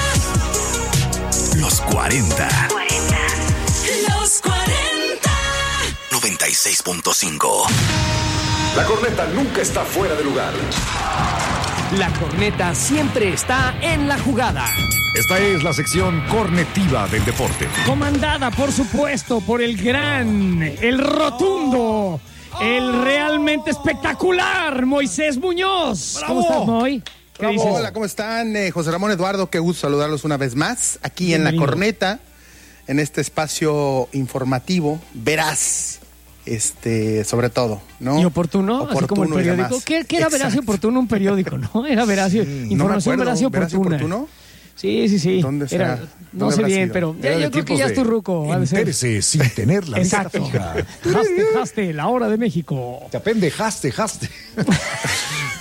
[SPEAKER 9] Los cuarenta.
[SPEAKER 8] Los cuarenta.
[SPEAKER 9] noventa y seis punto cinco.
[SPEAKER 12] La corneta nunca está fuera de lugar.
[SPEAKER 1] La corneta siempre está en la jugada.
[SPEAKER 2] Esta es la sección cornetiva del deporte.
[SPEAKER 1] Comandada, por supuesto, por el gran, el rotundo, el realmente espectacular Moisés Muñoz.
[SPEAKER 24] ¡Bravo!
[SPEAKER 1] ¿Cómo estás, Moy? ¿Qué
[SPEAKER 24] Bravo,
[SPEAKER 1] dices?
[SPEAKER 24] hola, ¿cómo están? Eh, José Ramón, Eduardo, qué gusto saludarlos una vez más aquí
[SPEAKER 1] Bienvenido.
[SPEAKER 24] en La Corneta, en este espacio informativo, veraz, este, sobre todo, ¿no?
[SPEAKER 1] Y oportuno,
[SPEAKER 24] oportuno
[SPEAKER 1] así como el periódico. ¿Qué, qué era veraz y oportuno un periódico, no? Era veraz y,
[SPEAKER 24] Mm,
[SPEAKER 1] información
[SPEAKER 24] no me acuerdo.
[SPEAKER 1] veraz y oportuna.
[SPEAKER 24] ¿Veraz y oportuno?
[SPEAKER 1] Sí, sí, sí.
[SPEAKER 24] ¿Dónde será?
[SPEAKER 1] Era, no
[SPEAKER 24] ¿Dónde
[SPEAKER 1] sé
[SPEAKER 24] habrá
[SPEAKER 1] bien,
[SPEAKER 24] sido?
[SPEAKER 1] pero ya,
[SPEAKER 2] Era de
[SPEAKER 1] yo creo que
[SPEAKER 2] tiempos
[SPEAKER 1] ya
[SPEAKER 2] de
[SPEAKER 1] es tu ruco. ha de ser.
[SPEAKER 2] Entérese sin tener la meta
[SPEAKER 1] Exacto.
[SPEAKER 2] fija.
[SPEAKER 1] Jaste, jaste, la hora de México.
[SPEAKER 2] Te apendejaste, jaste.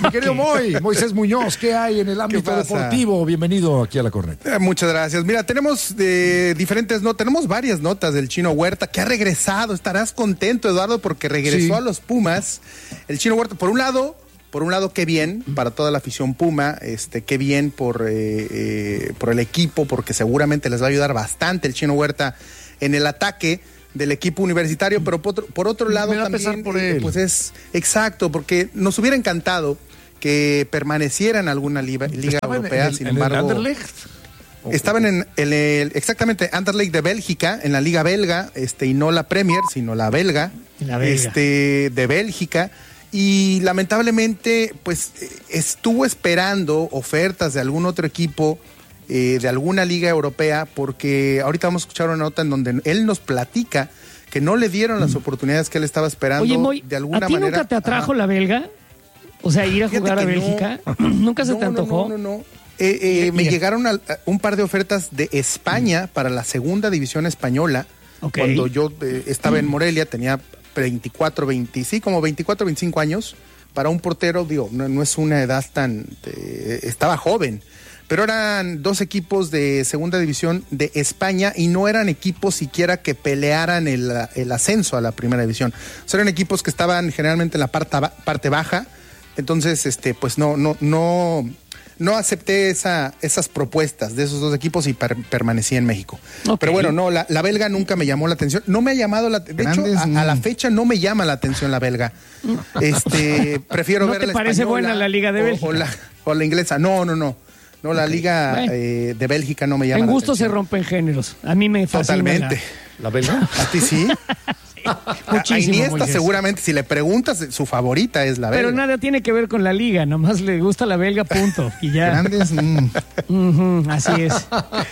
[SPEAKER 2] Mi querido Moy, Moisés Muñoz, ¿qué hay en el ámbito
[SPEAKER 24] pasa?
[SPEAKER 2] deportivo? Bienvenido aquí a La Corneta.
[SPEAKER 24] Eh, muchas gracias. Mira, tenemos de diferentes notas, tenemos varias notas del Chino Huerta que ha regresado. Estarás contento, Eduardo, porque regresó
[SPEAKER 2] Sí.
[SPEAKER 24] a los Pumas. El Chino Huerta, por un lado, por un lado, qué bien para toda la afición Puma, este, qué bien por, eh, eh, por el equipo, porque seguramente les va a ayudar bastante el Chino Huerta en el ataque del equipo universitario, pero por otro, por otro lado
[SPEAKER 2] Me va a
[SPEAKER 24] también,
[SPEAKER 2] pesar por
[SPEAKER 24] eh,
[SPEAKER 2] él.
[SPEAKER 24] pues es exacto, porque nos hubiera encantado que permaneciera en alguna liga, liga
[SPEAKER 2] Estaba en
[SPEAKER 24] europea,
[SPEAKER 2] el-
[SPEAKER 24] sin
[SPEAKER 2] en el
[SPEAKER 24] embargo...
[SPEAKER 2] Anderlecht.
[SPEAKER 24] Estaban en el, el- exactamente Anderlecht de Bélgica, en la liga belga, este, y no la Premier, sino la belga,
[SPEAKER 1] La belga.
[SPEAKER 24] este, de Bélgica, y lamentablemente, pues, eh, estuvo esperando ofertas de algún otro equipo, eh, de alguna liga europea, porque ahorita vamos a escuchar una nota en donde él nos platica que no le dieron las oportunidades que él estaba esperando.
[SPEAKER 1] Oye, Moy,
[SPEAKER 24] de alguna
[SPEAKER 1] ¿a ti
[SPEAKER 24] manera.
[SPEAKER 1] nunca te atrajo
[SPEAKER 24] Ajá.
[SPEAKER 1] la belga? O sea, ir a
[SPEAKER 24] Fíjate
[SPEAKER 1] jugar a
[SPEAKER 24] que no.
[SPEAKER 1] Bélgica. ¿Nunca se
[SPEAKER 24] No,
[SPEAKER 1] te
[SPEAKER 24] no,
[SPEAKER 1] antojó?
[SPEAKER 24] No, no, no. Eh, eh,
[SPEAKER 1] Mira,
[SPEAKER 24] me
[SPEAKER 1] mira.
[SPEAKER 24] llegaron al- a un par de ofertas de España para la segunda división española.
[SPEAKER 1] Ok.
[SPEAKER 24] Cuando yo eh, estaba en Morelia, tenía veinticuatro, veinte, sí, como veinticuatro, veinticinco años. Para un portero, digo, no, no es una edad tan... eh, estaba joven. Pero eran dos equipos de segunda división de España y no eran equipos siquiera que pelearan el, el ascenso a la primera división. O sea, eran equipos que estaban generalmente en la parte, ba- parte baja. Entonces, este, pues no, no, no, no acepté esa, esas propuestas de esos dos equipos y per- permanecí en México.
[SPEAKER 1] Ok.
[SPEAKER 24] Pero bueno, no, la, la belga nunca me llamó la atención. No me ha llamado la de hecho,
[SPEAKER 2] Grandes,
[SPEAKER 24] a, a la
[SPEAKER 2] mm.
[SPEAKER 24] fecha no me llama la atención la belga. Este, prefiero
[SPEAKER 1] ¿No
[SPEAKER 24] ver
[SPEAKER 1] te
[SPEAKER 24] la
[SPEAKER 1] parece
[SPEAKER 24] española
[SPEAKER 1] buena la Liga de
[SPEAKER 24] o-
[SPEAKER 1] Bélgica?
[SPEAKER 24] O la, o la inglesa. No, no, no. No, la liga
[SPEAKER 1] Bueno.
[SPEAKER 24] eh, de Bélgica no me llama
[SPEAKER 1] En
[SPEAKER 24] la
[SPEAKER 1] gusto se
[SPEAKER 24] atención.
[SPEAKER 1] rompen géneros. A mí me fascina.
[SPEAKER 24] Totalmente.
[SPEAKER 2] ¿La belga?
[SPEAKER 24] ¿A ti sí? A- a
[SPEAKER 1] Muchísimo,
[SPEAKER 24] Iniesta
[SPEAKER 1] Moisés.
[SPEAKER 24] seguramente, si le preguntas, su favorita es la belga.
[SPEAKER 1] Pero nada tiene que ver con la liga, nomás le gusta la belga, punto. Y ya.
[SPEAKER 24] Grandes, mm,
[SPEAKER 1] Ujú, así es.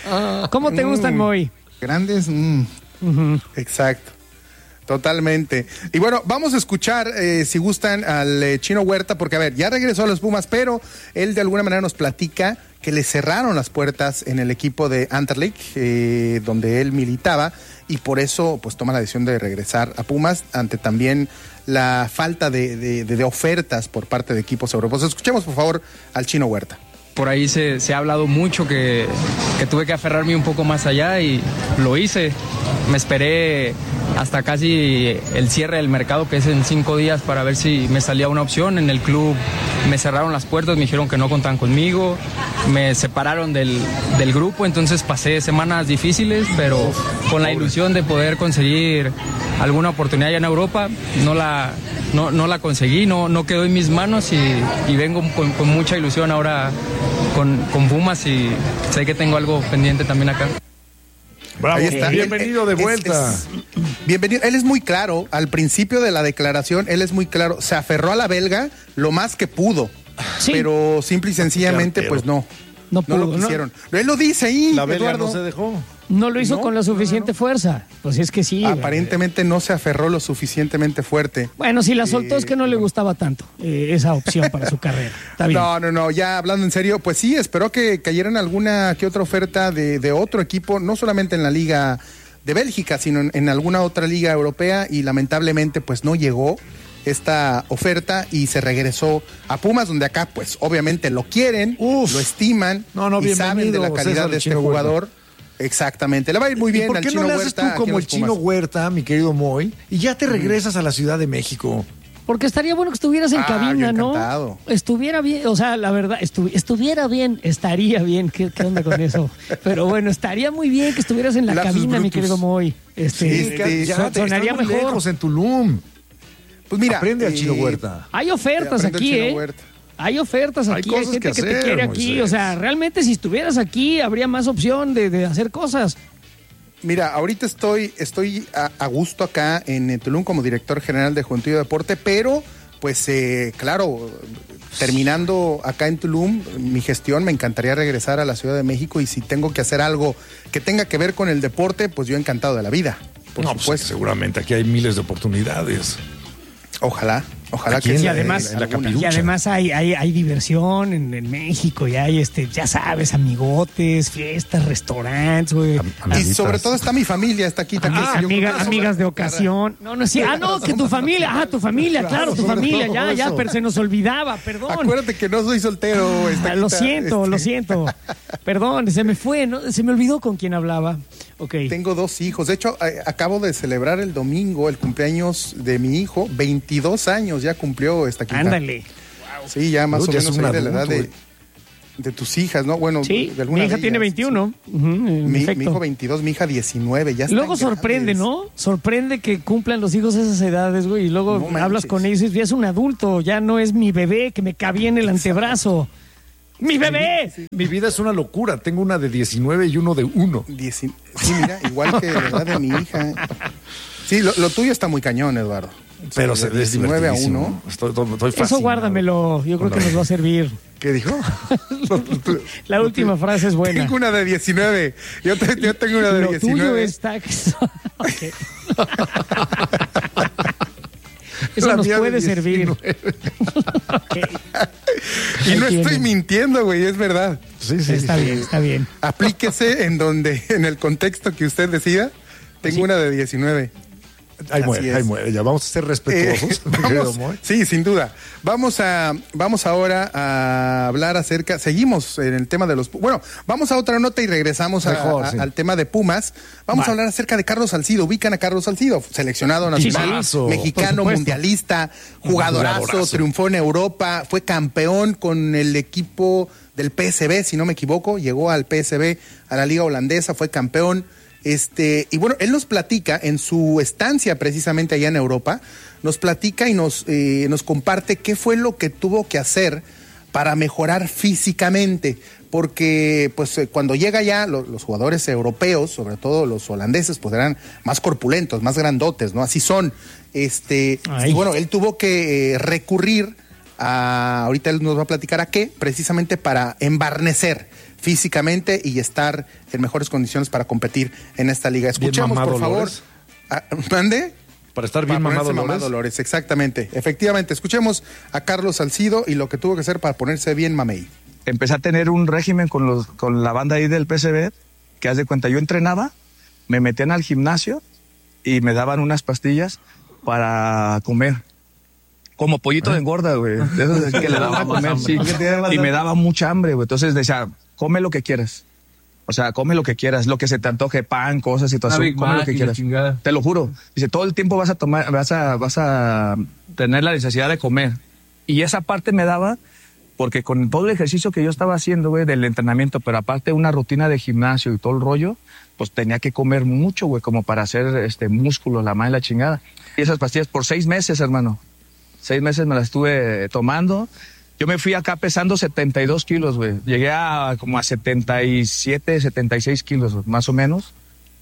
[SPEAKER 1] ¿Cómo te gustan,
[SPEAKER 24] Mm.
[SPEAKER 1] Moy?
[SPEAKER 24] grandes, mm.
[SPEAKER 1] Ujú.
[SPEAKER 24] Exacto. Totalmente. Y bueno, vamos a escuchar, eh, si gustan, al eh, Chino Huerta, porque a ver, ya regresó a los Pumas, pero él de alguna manera nos platica que le cerraron las puertas en el equipo de Anderlecht, eh, donde él militaba, y por eso pues toma la decisión de regresar a Pumas, ante también la falta de, de- de- de ofertas por parte de equipos europeos. Escuchemos, por favor, al Chino Huerta.
[SPEAKER 3] Por ahí se, se ha hablado mucho que, que tuve que aferrarme un poco más allá y lo hice. Me esperé hasta casi el cierre del mercado, que es en cinco días, para ver si me salía una opción. En el club me cerraron las puertas, me dijeron que no contaban conmigo, me separaron del, del grupo, entonces pasé semanas difíciles, pero con la ilusión de poder conseguir alguna oportunidad allá en Europa. No la, no, no la conseguí, no, no quedó en mis manos y, y vengo con, con mucha ilusión ahora con, con Pumas y sé que tengo algo pendiente también acá.
[SPEAKER 2] Bravo,
[SPEAKER 24] Ahí está.
[SPEAKER 2] bienvenido de
[SPEAKER 24] Es-
[SPEAKER 2] vuelta.
[SPEAKER 24] es- bienvenido. Él es muy claro. Al principio de la declaración, él es muy claro. Se aferró a la belga lo más que pudo.
[SPEAKER 1] Sí.
[SPEAKER 24] Pero simple y sencillamente,
[SPEAKER 2] Qué
[SPEAKER 24] pues no.
[SPEAKER 1] No
[SPEAKER 24] No
[SPEAKER 1] pudo,
[SPEAKER 24] lo
[SPEAKER 1] ¿no?
[SPEAKER 24] quisieron. Él lo dice ahí,
[SPEAKER 2] La belga
[SPEAKER 24] Eduardo.
[SPEAKER 2] no se dejó.
[SPEAKER 1] No lo hizo
[SPEAKER 24] No,
[SPEAKER 1] con la suficiente fuerza. Pues es que sí.
[SPEAKER 24] Aparentemente no se aferró lo suficientemente fuerte.
[SPEAKER 1] Bueno, si la soltó es que no le gustaba tanto eh, esa opción para su carrera. Está bien.
[SPEAKER 24] No, no, no, ya hablando en serio, pues sí, esperó que cayeran alguna que otra oferta de, de otro equipo, no solamente en la Liga de Bélgica, sino en, en alguna otra liga europea, y lamentablemente pues no llegó esta oferta y se regresó a Pumas, donde acá pues obviamente lo quieren,
[SPEAKER 2] Uf.
[SPEAKER 24] lo estiman
[SPEAKER 2] No, no,
[SPEAKER 24] y saben de la
[SPEAKER 2] bienvenido,
[SPEAKER 24] calidad
[SPEAKER 2] César
[SPEAKER 24] de este
[SPEAKER 2] Chino Huerta.
[SPEAKER 24] jugador. Exactamente, le va a ir muy
[SPEAKER 2] ¿Y
[SPEAKER 24] bien
[SPEAKER 2] por
[SPEAKER 24] al
[SPEAKER 2] qué
[SPEAKER 24] Chino
[SPEAKER 2] no le haces
[SPEAKER 24] Huerta
[SPEAKER 2] tú
[SPEAKER 24] aquí en
[SPEAKER 2] como el
[SPEAKER 24] los
[SPEAKER 2] Chino
[SPEAKER 24] Pumas.
[SPEAKER 2] Huerta, mi querido Moy, y ya te regresas a la Ciudad de México?
[SPEAKER 1] Porque estaría bueno que estuvieras en
[SPEAKER 24] Ah,
[SPEAKER 1] cabina,
[SPEAKER 24] yo
[SPEAKER 1] ¿no?
[SPEAKER 24] encantado.
[SPEAKER 1] Estuviera bien, o sea, la verdad, estu- estuviera bien, estaría bien. ¿Qué, qué onda con eso? Pero bueno, estaría muy bien que estuvieras en la
[SPEAKER 24] Lapsus
[SPEAKER 1] cabina, mi
[SPEAKER 24] brutus.
[SPEAKER 1] querido Moy. Este,
[SPEAKER 24] Sí, que
[SPEAKER 2] ya
[SPEAKER 1] son-
[SPEAKER 2] te-
[SPEAKER 1] sonaría
[SPEAKER 2] estás muy
[SPEAKER 1] mejor.
[SPEAKER 2] lejos en Tulum.
[SPEAKER 24] Pues mira,
[SPEAKER 2] Aprende al
[SPEAKER 24] eh,
[SPEAKER 2] Chino Huerta.
[SPEAKER 1] Hay ofertas
[SPEAKER 24] aprende el
[SPEAKER 1] aquí,
[SPEAKER 24] Chino
[SPEAKER 1] ¿eh?
[SPEAKER 24] Huerta.
[SPEAKER 1] Hay ofertas
[SPEAKER 2] Hay
[SPEAKER 1] aquí, hay,
[SPEAKER 2] cosas
[SPEAKER 1] gente
[SPEAKER 2] que
[SPEAKER 1] que, te
[SPEAKER 2] hacer,
[SPEAKER 1] quiere aquí.
[SPEAKER 2] Moisés.
[SPEAKER 1] O sea, realmente si estuvieras aquí habría más opción de, de hacer cosas.
[SPEAKER 24] Mira, ahorita estoy, estoy a, a gusto acá en Tulum como director general de Juventud y Deporte, pero pues eh, claro, terminando acá en Tulum, mi gestión, me encantaría regresar a la Ciudad de México, y si tengo que hacer algo que tenga que ver con el deporte, pues yo encantado de la vida, por
[SPEAKER 2] no, pues
[SPEAKER 24] supuesto.
[SPEAKER 2] seguramente aquí hay miles de oportunidades.
[SPEAKER 24] Ojalá, Ojalá
[SPEAKER 1] Aquí
[SPEAKER 24] que
[SPEAKER 1] y
[SPEAKER 24] sea
[SPEAKER 1] además,
[SPEAKER 24] en la capirucha.
[SPEAKER 1] y además hay, hay, hay diversión en, en México y hay, este, ya sabes, amigotes, fiestas, restaurantes, güey.
[SPEAKER 24] Y sobre todo está mi familia, está aquí también.
[SPEAKER 1] Ah, amiga, amigas de ocasión. No, no, sí. Ah, no, que tu familia. Ah, tu familia, claro, tu familia. Ya, ya, pero se nos olvidaba, perdón.
[SPEAKER 24] Acuérdate que no soy soltero.
[SPEAKER 1] Ah, lo siento, este... lo siento. Perdón, se me fue, ¿no? Se me olvidó con quién hablaba. Okay.
[SPEAKER 24] Tengo dos hijos. De hecho, eh, acabo de celebrar el domingo el cumpleaños de mi hijo. veintidós años ya cumplió esta quinta.
[SPEAKER 1] Ándale.
[SPEAKER 24] Wow. Sí, ya más Uy, o menos ahí de la edad de, de tus hijas, ¿no? Bueno,
[SPEAKER 1] sí,
[SPEAKER 24] de alguna
[SPEAKER 1] mi hija
[SPEAKER 24] de
[SPEAKER 1] tiene
[SPEAKER 24] ellas,
[SPEAKER 1] veintiuno.
[SPEAKER 24] Sí.
[SPEAKER 1] Uh-huh,
[SPEAKER 24] mi, mi hijo veintidós, mi hija diecinueve. Ya
[SPEAKER 1] luego sorprende,
[SPEAKER 24] grandes.
[SPEAKER 1] ¿no? Sorprende que cumplan los hijos esas edades, güey. Y luego no hablas con ellos y dices, ya es un adulto, ya no es mi bebé que me cabía en el antebrazo. ¡Mi bebé!
[SPEAKER 2] Sí, mi vida es una locura. Tengo una de diecinueve y uno de uno.
[SPEAKER 24] Dieci... Sí, mira, igual que la edad de mi hija. Sí, lo, lo tuyo está muy cañón, Eduardo.
[SPEAKER 2] Pero se
[SPEAKER 24] de diecinueve a uno.
[SPEAKER 2] Estoy, estoy
[SPEAKER 1] Eso guárdamelo. Yo creo que nos va a servir.
[SPEAKER 2] ¿Qué dijo?
[SPEAKER 1] La última frase es buena.
[SPEAKER 24] Tengo una de diecinueve. Yo, te, yo tengo una de
[SPEAKER 1] lo
[SPEAKER 24] diecinueve.
[SPEAKER 1] Tuyo está... Okay. Eso la nos puede servir. Okay.
[SPEAKER 24] Y no estoy mintiendo, güey, es verdad.
[SPEAKER 1] Sí, sí, está sí. bien, está bien.
[SPEAKER 24] Aplíquese en donde, en el contexto que usted decida. Tengo sí. una de diecinueve.
[SPEAKER 2] Ahí muere, ahí muere. Ya vamos a ser respetuosos.
[SPEAKER 24] Eh, vamos, sí, sin duda. Vamos a, vamos ahora a hablar acerca. Seguimos en el tema de los. Bueno, vamos a otra nota y regresamos Mejor, a, sí. a, al tema de Pumas. Vamos vale. a hablar acerca de Carlos Salcido. Ubican a Carlos Salcido, seleccionado nacional, sí, mexicano, mundialista, jugadorazo, jugadorazo, triunfó en Europa, fue campeón con el equipo del P S V, si no me equivoco. Llegó al P S V, a la Liga Holandesa, fue campeón. Este, y bueno, él nos platica en su estancia precisamente allá en Europa, nos platica y nos, eh, nos comparte qué fue lo que tuvo que hacer para mejorar físicamente, porque pues eh, cuando llega ya lo, los jugadores europeos, sobre todo los holandeses, pues eran más corpulentos, más grandotes, ¿no? Así son. Este, y bueno, él tuvo que eh, recurrir a, ahorita él nos va a platicar a qué, precisamente para embarnecer físicamente y estar en mejores condiciones para competir en esta liga. Escuchemos, por favor. A, ¿Mande?
[SPEAKER 2] Para estar bien para mamado,
[SPEAKER 24] mamado Dolores. Exactamente. Efectivamente. Escuchemos a Carlos Salcido y lo que tuvo que hacer para ponerse bien mamey.
[SPEAKER 4] Empecé a tener un régimen con, los, con la banda ahí del P S V, que haz de cuenta, yo entrenaba, me metían al gimnasio y me daban unas pastillas para comer. Como pollito ¿Eh? de engorda, güey. Eso es que le daba a comer, sí. Y me daba mucha hambre, güey. Entonces decía, come lo que quieras. O sea, come lo que quieras, lo que se te antoje, pan, cosas, situación, come lo que quieras. Te lo juro. Dice, todo el tiempo vas a tomar, vas a, vas a tener la necesidad de comer. Y esa parte me daba, porque con todo el ejercicio que yo estaba haciendo, güey, del entrenamiento, pero aparte una rutina de gimnasio y todo el rollo, pues tenía que comer mucho, güey, como para hacer este músculo, la madre y la chingada. Y esas pastillas por seis meses, hermano. Seis meses me las estuve tomando. Yo me fui acá pesando setenta y dos kilos, güey. Llegué a como a setenta y siete, setenta y seis kilos, más o menos.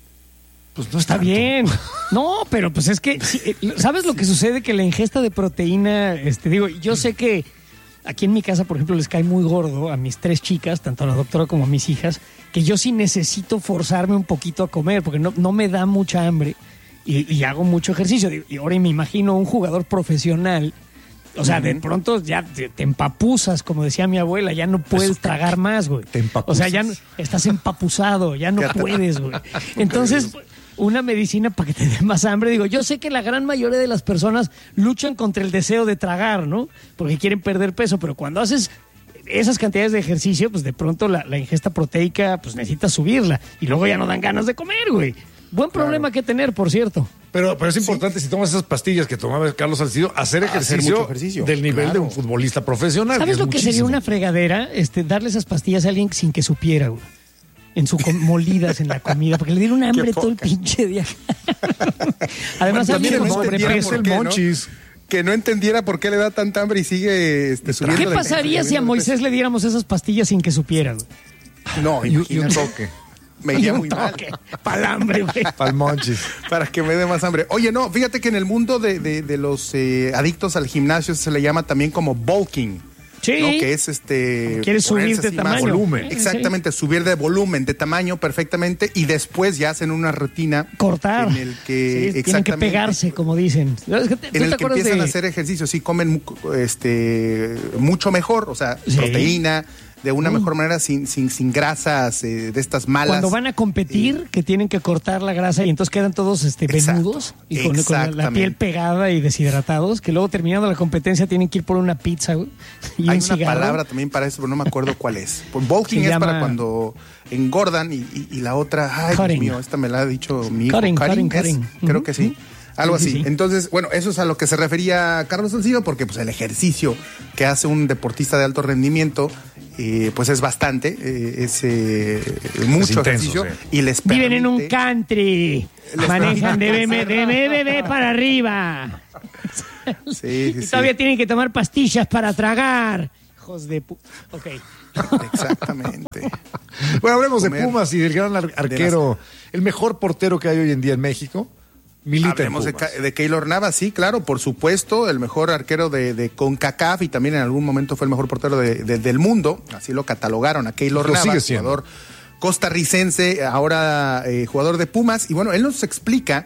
[SPEAKER 1] Pues no está tanto. Bien. No, pero pues es que, ¿sabes lo que sucede? Que la ingesta de proteína, este, digo, yo sé que aquí en mi casa, por ejemplo, les cae muy gordo a mis tres chicas, tanto a la doctora como a mis hijas, que yo sí necesito forzarme un poquito a comer, porque no, no me da mucha hambre. Y, y hago mucho ejercicio. Y ahora me imagino un jugador profesional. O sea, uh-huh. de pronto ya te, te empapuzas, como decía mi abuela, ya no puedes Eso, tragar más, güey. Te empapuzas. O sea, ya no, estás empapuzado, ya no puedes, güey. Entonces, una medicina para que te dé más hambre. Digo, yo sé que la gran mayoría de las personas luchan contra el deseo de tragar, ¿no? Porque quieren perder peso, pero cuando haces esas cantidades de ejercicio, pues de pronto la, la ingesta proteica, pues necesitas subirla. Y luego ya no dan ganas de comer, güey. Buen problema claro. que tener, por cierto.
[SPEAKER 2] Pero, pero es importante, sí. si tomas esas pastillas que tomaba Carlos Salcido, hacer ejercicio, hacer ejercicio. del nivel claro. de un futbolista profesional.
[SPEAKER 1] ¿Sabes
[SPEAKER 2] que
[SPEAKER 1] lo que
[SPEAKER 2] muchísimo?
[SPEAKER 1] Sería una fregadera? Este, darle esas pastillas a alguien sin que supiera, güey. En su com- molidas en la comida, porque le dieron hambre todo el pinche día. Además,
[SPEAKER 24] bueno,
[SPEAKER 1] alguien con
[SPEAKER 24] sobrepeso, el monchis. ¿No? Que no entendiera por qué le da tanta hambre y sigue este, subiendo.
[SPEAKER 1] ¿Qué pasaría si a Moisés le diéramos esas pastillas sin que supiera, güey?
[SPEAKER 24] No, y, y un toque. Me iría muy mal.
[SPEAKER 1] Para el hambre, güey.
[SPEAKER 2] Para el monchis.
[SPEAKER 24] Para que me dé más hambre. Oye, no, fíjate que en el mundo de, de, de los eh, adictos al gimnasio se le llama también como bulking.
[SPEAKER 1] Sí.
[SPEAKER 24] ¿no? Que es este...
[SPEAKER 1] Quieres subir de tamaño.
[SPEAKER 24] Volumen.
[SPEAKER 1] Sí,
[SPEAKER 24] Exactamente,
[SPEAKER 1] sí.
[SPEAKER 24] subir de volumen, de tamaño perfectamente y después ya hacen una rutina.
[SPEAKER 1] Cortar.
[SPEAKER 24] En el que...
[SPEAKER 1] Sí, tienen que pegarse, como dicen. Es que te,
[SPEAKER 24] en el que empiezan
[SPEAKER 1] de...
[SPEAKER 24] a hacer ejercicio, sí, comen este mucho mejor, o sea,
[SPEAKER 1] Sí.
[SPEAKER 24] proteína, de una
[SPEAKER 1] Mm.
[SPEAKER 24] mejor manera, sin, sin, sin grasas eh, de estas malas.
[SPEAKER 1] Cuando van a competir, que tienen que cortar la grasa y entonces quedan todos este,
[SPEAKER 24] Exacto.
[SPEAKER 1] venudos y con, con la, la
[SPEAKER 24] Exactamente.
[SPEAKER 1] piel pegada y deshidratados, que luego terminando la competencia tienen que ir por una pizza güey, y
[SPEAKER 24] Hay
[SPEAKER 1] un
[SPEAKER 24] una
[SPEAKER 1] cigarro.
[SPEAKER 24] palabra también para eso, pero no me acuerdo cuál es. Pues bulking
[SPEAKER 1] Se
[SPEAKER 24] es
[SPEAKER 1] llama-
[SPEAKER 24] para cuando engordan y, y- y la otra, ay, Dios
[SPEAKER 1] Cutting.
[SPEAKER 24] mío, esta me la ha dicho mi hijo.
[SPEAKER 1] Cutting, cutting,
[SPEAKER 24] ¿es?
[SPEAKER 1] cutting.
[SPEAKER 24] Creo
[SPEAKER 1] Ujú.
[SPEAKER 24] que sí. Algo
[SPEAKER 1] Sí, sí,
[SPEAKER 24] así.
[SPEAKER 1] sí.
[SPEAKER 24] Entonces, bueno, eso es a lo que se refería Carlos Salcido, porque pues el ejercicio que hace un deportista de alto rendimiento, eh, pues es bastante, eh, es eh, mucho
[SPEAKER 2] intenso,
[SPEAKER 24] ejercicio
[SPEAKER 2] sí.
[SPEAKER 24] y les
[SPEAKER 1] Viven en un
[SPEAKER 24] permite-
[SPEAKER 1] country,
[SPEAKER 24] Les
[SPEAKER 1] manejan de
[SPEAKER 24] permite
[SPEAKER 1] B M W para arriba.
[SPEAKER 24] Sí, sí,
[SPEAKER 1] Y
[SPEAKER 24] sí.
[SPEAKER 1] todavía tienen que tomar pastillas para tragar. Hijos de pu... Ok.
[SPEAKER 24] Exactamente.
[SPEAKER 2] Bueno, hablemos de
[SPEAKER 24] Comer.
[SPEAKER 2] Pumas y del gran ar- arquero, el mejor portero que hay hoy en día en México. Milita en
[SPEAKER 24] Hablemos de,
[SPEAKER 2] Pumas.
[SPEAKER 24] Ca- de Keylor Navas, sí, claro, por supuesto, el mejor arquero de, de CONCACAF y también en algún momento fue el mejor portero de- de- del mundo, así lo catalogaron a Keylor
[SPEAKER 2] Lo sigue
[SPEAKER 24] Navas,
[SPEAKER 2] siendo.
[SPEAKER 24] jugador costarricense, ahora eh, jugador de Pumas, y bueno, él nos explica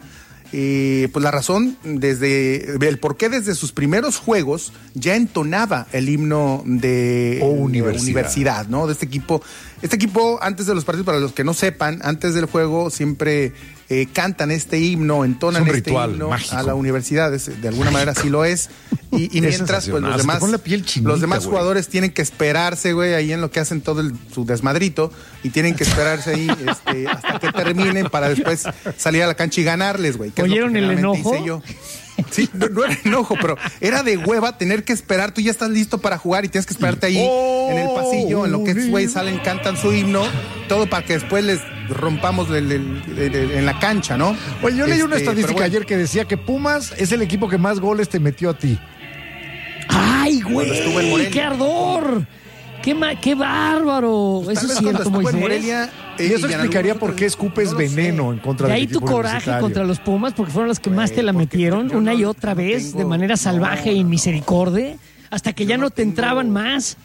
[SPEAKER 24] eh, pues la razón desde el por qué desde sus primeros juegos ya entonaba el himno de,
[SPEAKER 2] O
[SPEAKER 24] de
[SPEAKER 2] universidad.
[SPEAKER 24] universidad, ¿no? De este equipo. Este equipo, antes de los partidos, para los que no sepan, antes del juego siempre eh, cantan este himno, entonan
[SPEAKER 2] Es un
[SPEAKER 24] este
[SPEAKER 2] ritual
[SPEAKER 24] himno
[SPEAKER 2] mágico.
[SPEAKER 24] a la universidad, es- de alguna manera sí lo es. Y, y
[SPEAKER 2] Es
[SPEAKER 24] mientras, pues
[SPEAKER 2] sensacional,
[SPEAKER 24] los
[SPEAKER 2] se te
[SPEAKER 24] demás,
[SPEAKER 2] pone la piel chinita,
[SPEAKER 24] los demás
[SPEAKER 2] güey.
[SPEAKER 24] jugadores tienen que esperarse, güey, ahí en lo que hacen todo el- su desmadrito, y tienen que esperarse ahí este, hasta que terminen para después salir a la cancha y ganarles, güey. que es lo que
[SPEAKER 1] ¿Oyeron el
[SPEAKER 24] generalmente
[SPEAKER 1] enojo?
[SPEAKER 24] hice yo. Sí, no, no era enojo, pero era de hueva tener que esperar. Tú ya estás listo para jugar y tienes que esperarte ahí en el pasillo, en lo que estos güeyes salen, cantan su himno, todo para que después les rompamos el- el- el- el- en la cancha, ¿no?
[SPEAKER 2] Oye, yo leí una
[SPEAKER 24] Este,
[SPEAKER 2] estadística
[SPEAKER 24] pero bueno.
[SPEAKER 2] ayer que decía que Pumas es el equipo que más goles te metió a ti.
[SPEAKER 1] ¡Ay,
[SPEAKER 24] Cuando estuvo en
[SPEAKER 1] güey!
[SPEAKER 24] Morelia.
[SPEAKER 1] ¡Qué ardor! ¡Qué, ma- qué bárbaro!
[SPEAKER 24] Tal
[SPEAKER 1] Eso
[SPEAKER 24] vez
[SPEAKER 1] es
[SPEAKER 24] cuando
[SPEAKER 1] cierto,
[SPEAKER 24] estuvo en
[SPEAKER 1] Moisés.
[SPEAKER 24] Morelia, eh,
[SPEAKER 2] Y eso
[SPEAKER 24] en
[SPEAKER 2] explicaría
[SPEAKER 24] algunos
[SPEAKER 2] por qué
[SPEAKER 24] otros-
[SPEAKER 2] escupes
[SPEAKER 24] no lo sé.
[SPEAKER 2] veneno en contra
[SPEAKER 1] De
[SPEAKER 2] del
[SPEAKER 1] ahí tu
[SPEAKER 2] equipo
[SPEAKER 1] coraje
[SPEAKER 2] universitario.
[SPEAKER 1] contra los Pumas, porque fueron los que más te la
[SPEAKER 24] porque
[SPEAKER 1] metieron
[SPEAKER 24] yo
[SPEAKER 1] una
[SPEAKER 24] no-
[SPEAKER 1] y otra
[SPEAKER 24] no
[SPEAKER 1] vez,
[SPEAKER 24] tengo-
[SPEAKER 1] de manera salvaje e
[SPEAKER 24] no,
[SPEAKER 1] inmisericordia, hasta que ya no, te entraban más.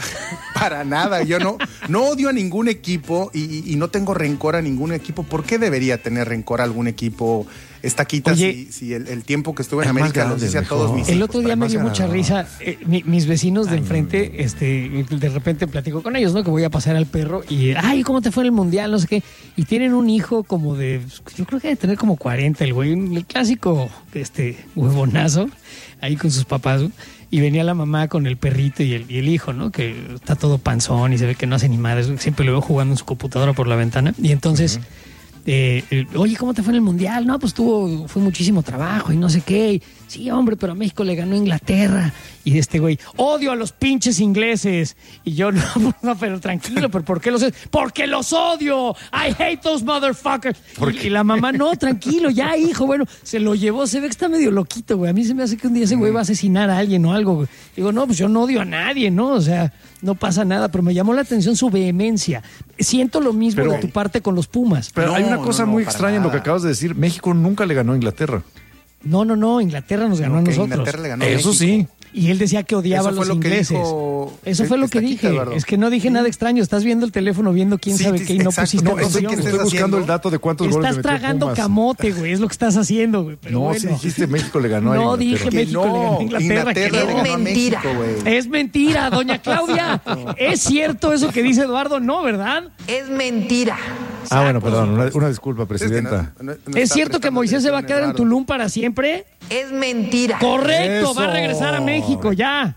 [SPEAKER 24] Para nada, yo no, no odio a ningún equipo y, y- y no tengo rencor a ningún equipo. ¿Por qué debería tener rencor a algún equipo estaquita
[SPEAKER 1] Oye,
[SPEAKER 24] si, si el, el tiempo que estuve en
[SPEAKER 2] es más
[SPEAKER 24] América los
[SPEAKER 2] grande,
[SPEAKER 24] hice a todos
[SPEAKER 2] mejor.
[SPEAKER 24] mis
[SPEAKER 1] El
[SPEAKER 24] hijos?
[SPEAKER 1] otro día
[SPEAKER 24] para
[SPEAKER 1] me
[SPEAKER 24] que
[SPEAKER 1] dio
[SPEAKER 24] no
[SPEAKER 1] mucha
[SPEAKER 24] sean-
[SPEAKER 1] risa. eh, mi- mis vecinos de enfrente, este, de repente platico con ellos, ¿no? Que voy a pasar al perro y, ay, ¿cómo te fue en el mundial? No sé qué. Y tienen un hijo como de, yo creo que debe tener como cuarenta, el güey, el clásico, este, huevonazo, ahí con sus papás, ¿no? Y venía la mamá con el perrito y el, y el hijo, ¿no? Que está todo panzón y se ve que no hace ni madres. Siempre lo veo jugando en su computadora por la ventana. Y entonces, eh, eh, oye, ¿cómo te fue en el mundial? No, pues tuvo, fue muchísimo trabajo y no sé qué. Y, sí, hombre, pero a México le ganó Inglaterra. Y este güey, odio a los pinches ingleses. Y yo, no, no, pero tranquilo, pero ¿por qué los es? Porque los odio. I hate those motherfuckers. Y, y la mamá, no, tranquilo, ya, hijo. Bueno, se lo llevó, se ve que está medio loquito, güey. A mí se me hace que un día ese güey va a asesinar a alguien o algo, güey. Digo, no, pues yo no odio a nadie, ¿no? O sea, no pasa nada, pero me llamó la atención su vehemencia. Siento lo mismo
[SPEAKER 2] Pero-
[SPEAKER 1] de tu parte con los Pumas.
[SPEAKER 2] Pero
[SPEAKER 24] No,
[SPEAKER 2] hay una
[SPEAKER 24] no,
[SPEAKER 2] cosa
[SPEAKER 24] no,
[SPEAKER 2] muy
[SPEAKER 24] para
[SPEAKER 2] extraña en lo que
[SPEAKER 24] nada.
[SPEAKER 2] acabas de decir. México nunca le ganó a Inglaterra.
[SPEAKER 1] No, no, no, Inglaterra nos ganó
[SPEAKER 24] No,
[SPEAKER 1] a
[SPEAKER 24] que
[SPEAKER 1] nosotros.
[SPEAKER 24] Inglaterra le ganó a
[SPEAKER 2] Eso
[SPEAKER 24] México.
[SPEAKER 2] sí.
[SPEAKER 1] Y él decía que odiaba a
[SPEAKER 24] Eso fue
[SPEAKER 1] los
[SPEAKER 24] lo que
[SPEAKER 1] ingleses.
[SPEAKER 24] dijo
[SPEAKER 1] Eso fue lo que
[SPEAKER 24] Estaquita,
[SPEAKER 1] dije.
[SPEAKER 24] Eduardo.
[SPEAKER 1] Es que no dije nada extraño. Estás viendo el teléfono, viendo quién
[SPEAKER 24] Sí,
[SPEAKER 1] sabe
[SPEAKER 24] sí,
[SPEAKER 1] qué y no
[SPEAKER 24] exacto.
[SPEAKER 1] pusiste
[SPEAKER 24] No,
[SPEAKER 2] No, estoy,
[SPEAKER 24] sé
[SPEAKER 1] atención.
[SPEAKER 24] qué
[SPEAKER 2] estoy
[SPEAKER 24] estás
[SPEAKER 2] buscando
[SPEAKER 24] haciendo.
[SPEAKER 2] el dato de cuántos goles
[SPEAKER 1] Estás
[SPEAKER 2] le metió
[SPEAKER 1] tragando
[SPEAKER 2] Pumas.
[SPEAKER 1] camote, güey. Es lo que estás haciendo, güey. Pero
[SPEAKER 2] No,
[SPEAKER 1] bueno.
[SPEAKER 2] si dijiste México le ganó a
[SPEAKER 1] No
[SPEAKER 2] Inglaterra.
[SPEAKER 1] dije
[SPEAKER 24] Que
[SPEAKER 1] México le ganó a
[SPEAKER 24] no,
[SPEAKER 1] Inglaterra. que
[SPEAKER 24] Inglaterra
[SPEAKER 1] no.
[SPEAKER 24] le ganó a
[SPEAKER 21] mentira.
[SPEAKER 24] México, güey.
[SPEAKER 1] Es mentira, doña Claudia. ¿Es cierto eso que dice Eduardo? No, ¿verdad?
[SPEAKER 21] Es mentira.
[SPEAKER 2] Ah, bueno, perdón. Una, una disculpa,
[SPEAKER 24] Es que
[SPEAKER 2] presidenta.
[SPEAKER 24] no- no- no
[SPEAKER 1] ¿Es
[SPEAKER 24] está
[SPEAKER 1] cierto que
[SPEAKER 24] prestando
[SPEAKER 1] Moisés se va a
[SPEAKER 24] atención,
[SPEAKER 1] quedar en
[SPEAKER 24] Eduardo.
[SPEAKER 1] Tulum para siempre?
[SPEAKER 21] Es mentira.
[SPEAKER 1] Correcto, va a
[SPEAKER 2] Eso.
[SPEAKER 1] regresar a México ya.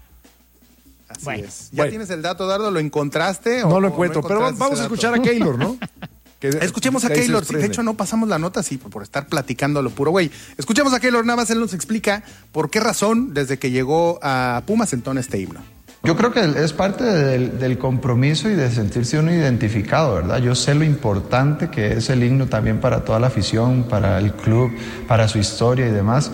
[SPEAKER 24] Así
[SPEAKER 1] Bueno,
[SPEAKER 24] es. ¿Ya
[SPEAKER 2] bueno.
[SPEAKER 24] tienes el dato, Eduardo? ¿Lo encontraste? o-
[SPEAKER 2] No lo
[SPEAKER 24] o
[SPEAKER 2] encuentro, pero
[SPEAKER 24] encontraste
[SPEAKER 2] vamos a
[SPEAKER 24] ese
[SPEAKER 2] escuchar
[SPEAKER 24] dato?
[SPEAKER 2] a Keylor, ¿no? Que de-
[SPEAKER 24] Escuchemos a
[SPEAKER 2] de ahí se
[SPEAKER 24] Keylor. Sí, de
[SPEAKER 2] desprende.
[SPEAKER 24] hecho, no pasamos la nota, sí, por estar platicando a lo puro, güey. Escuchemos a Keylor Navas, él nos explica por qué razón, desde que llegó a Pumas, entona este himno.
[SPEAKER 5] Yo creo que es parte del, del compromiso y de sentirse uno identificado, ¿verdad? Yo sé lo importante que es el himno también para toda la afición, para el club, para su historia y demás.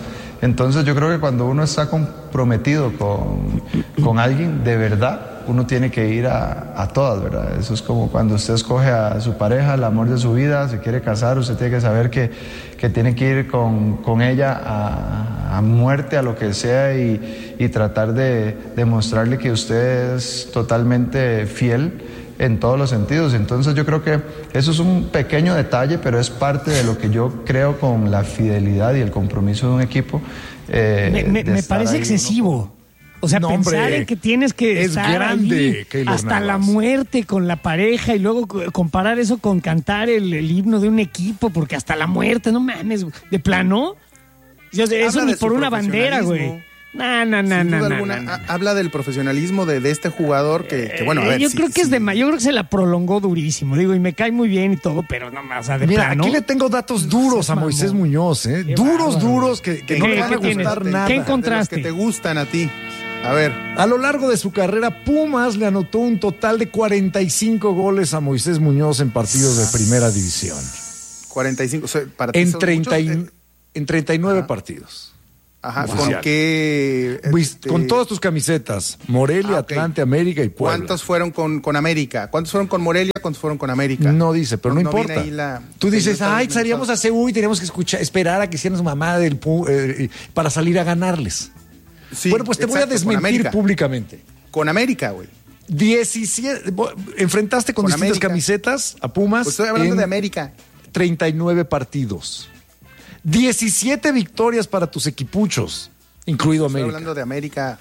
[SPEAKER 5] Entonces yo creo que cuando uno está comprometido con, con alguien de verdad, uno tiene que ir a, a todas, ¿verdad? Eso es como cuando usted escoge a su pareja, el amor de su vida, se quiere casar, usted tiene que saber que, que tiene que ir con, con ella a, a muerte, a lo que sea, y, y tratar de demostrarle que usted es totalmente fiel en todos los sentidos. Entonces yo creo que eso es un pequeño detalle, pero es parte de lo que yo creo con la fidelidad y el compromiso de un equipo. Eh,
[SPEAKER 1] me me, me parece excesivo. O sea,
[SPEAKER 2] no,
[SPEAKER 1] pensar
[SPEAKER 2] hombre,
[SPEAKER 1] en que tienes que
[SPEAKER 2] es
[SPEAKER 1] estar
[SPEAKER 2] grande,
[SPEAKER 1] ahí hasta
[SPEAKER 2] Navas.
[SPEAKER 1] la muerte con la pareja y luego comparar eso con cantar el, el himno de un equipo, porque hasta la muerte, no mames, de plano. O sea, eso
[SPEAKER 24] Habla
[SPEAKER 1] ni
[SPEAKER 24] de
[SPEAKER 1] por
[SPEAKER 24] su
[SPEAKER 1] una bandera,
[SPEAKER 24] profesionalismo.
[SPEAKER 1] güey. No, no, no,
[SPEAKER 24] Sin
[SPEAKER 1] no,
[SPEAKER 24] duda
[SPEAKER 1] no,
[SPEAKER 24] alguna,
[SPEAKER 1] no, no.
[SPEAKER 24] ha- habla del profesionalismo de, de este jugador que, que, bueno, a
[SPEAKER 1] Eh,
[SPEAKER 24] ver.
[SPEAKER 1] yo
[SPEAKER 24] sí,
[SPEAKER 1] creo que es
[SPEAKER 24] sí.
[SPEAKER 1] de ma- yo creo que se la prolongó durísimo, digo, y me cae muy bien y todo, pero no más, o sea, de
[SPEAKER 2] Mira,
[SPEAKER 1] plano.
[SPEAKER 2] aquí le tengo datos duros a Moisés Muñoz, ¿eh?
[SPEAKER 1] Qué
[SPEAKER 2] Duros,
[SPEAKER 1] bárbaro.
[SPEAKER 2] duros, que, que no
[SPEAKER 1] ¿Qué-
[SPEAKER 2] le van a
[SPEAKER 1] qué tienes?
[SPEAKER 2] gustar
[SPEAKER 1] ¿Qué
[SPEAKER 2] nada.
[SPEAKER 1] encontraste?
[SPEAKER 24] De los que te gustan a ti. A ver.
[SPEAKER 2] A lo largo de su carrera, Pumas le anotó un total de cuarenta y cinco goles a Moisés Muñoz en partidos de primera división.
[SPEAKER 24] cuarenta y cinco, o sea, para ti
[SPEAKER 2] En,
[SPEAKER 24] son
[SPEAKER 2] treinta y-
[SPEAKER 24] muchos, eh,
[SPEAKER 2] en treinta y nueve partidos.
[SPEAKER 24] Ajá, ¿con
[SPEAKER 2] Oficial.
[SPEAKER 24] qué?
[SPEAKER 2] Luis,
[SPEAKER 24] este,
[SPEAKER 2] Con todas tus camisetas, Morelia,
[SPEAKER 24] Ah, ok.
[SPEAKER 2] Atlante, América y Puebla.
[SPEAKER 24] ¿Cuántos fueron con, con América? ¿Cuántos fueron con Morelia? ¿Cuántos fueron con América?
[SPEAKER 2] No dice, pero no,
[SPEAKER 24] viene
[SPEAKER 2] importa.
[SPEAKER 24] ahí la-
[SPEAKER 2] Tú
[SPEAKER 24] que
[SPEAKER 2] dices,
[SPEAKER 24] no está
[SPEAKER 2] ay, salíamos a Seúl y teníamos que escuchar, esperar a que hicieran su mamá del pu- eh, para salir a ganarles.
[SPEAKER 24] Sí,
[SPEAKER 2] bueno, pues te voy a
[SPEAKER 24] exacto, con
[SPEAKER 2] desmentir
[SPEAKER 24] América.
[SPEAKER 2] públicamente.
[SPEAKER 24] Con América, güey.
[SPEAKER 2] diecisiete, bo- enfrentaste con,
[SPEAKER 24] Con
[SPEAKER 2] distintas
[SPEAKER 24] América.
[SPEAKER 2] camisetas a Pumas.
[SPEAKER 24] Pues estoy hablando
[SPEAKER 2] en
[SPEAKER 24] de América.
[SPEAKER 2] treinta y nueve partidos. diecisiete victorias para tus equipuchos, incluido
[SPEAKER 24] Estoy
[SPEAKER 2] América.
[SPEAKER 24] hablando de América.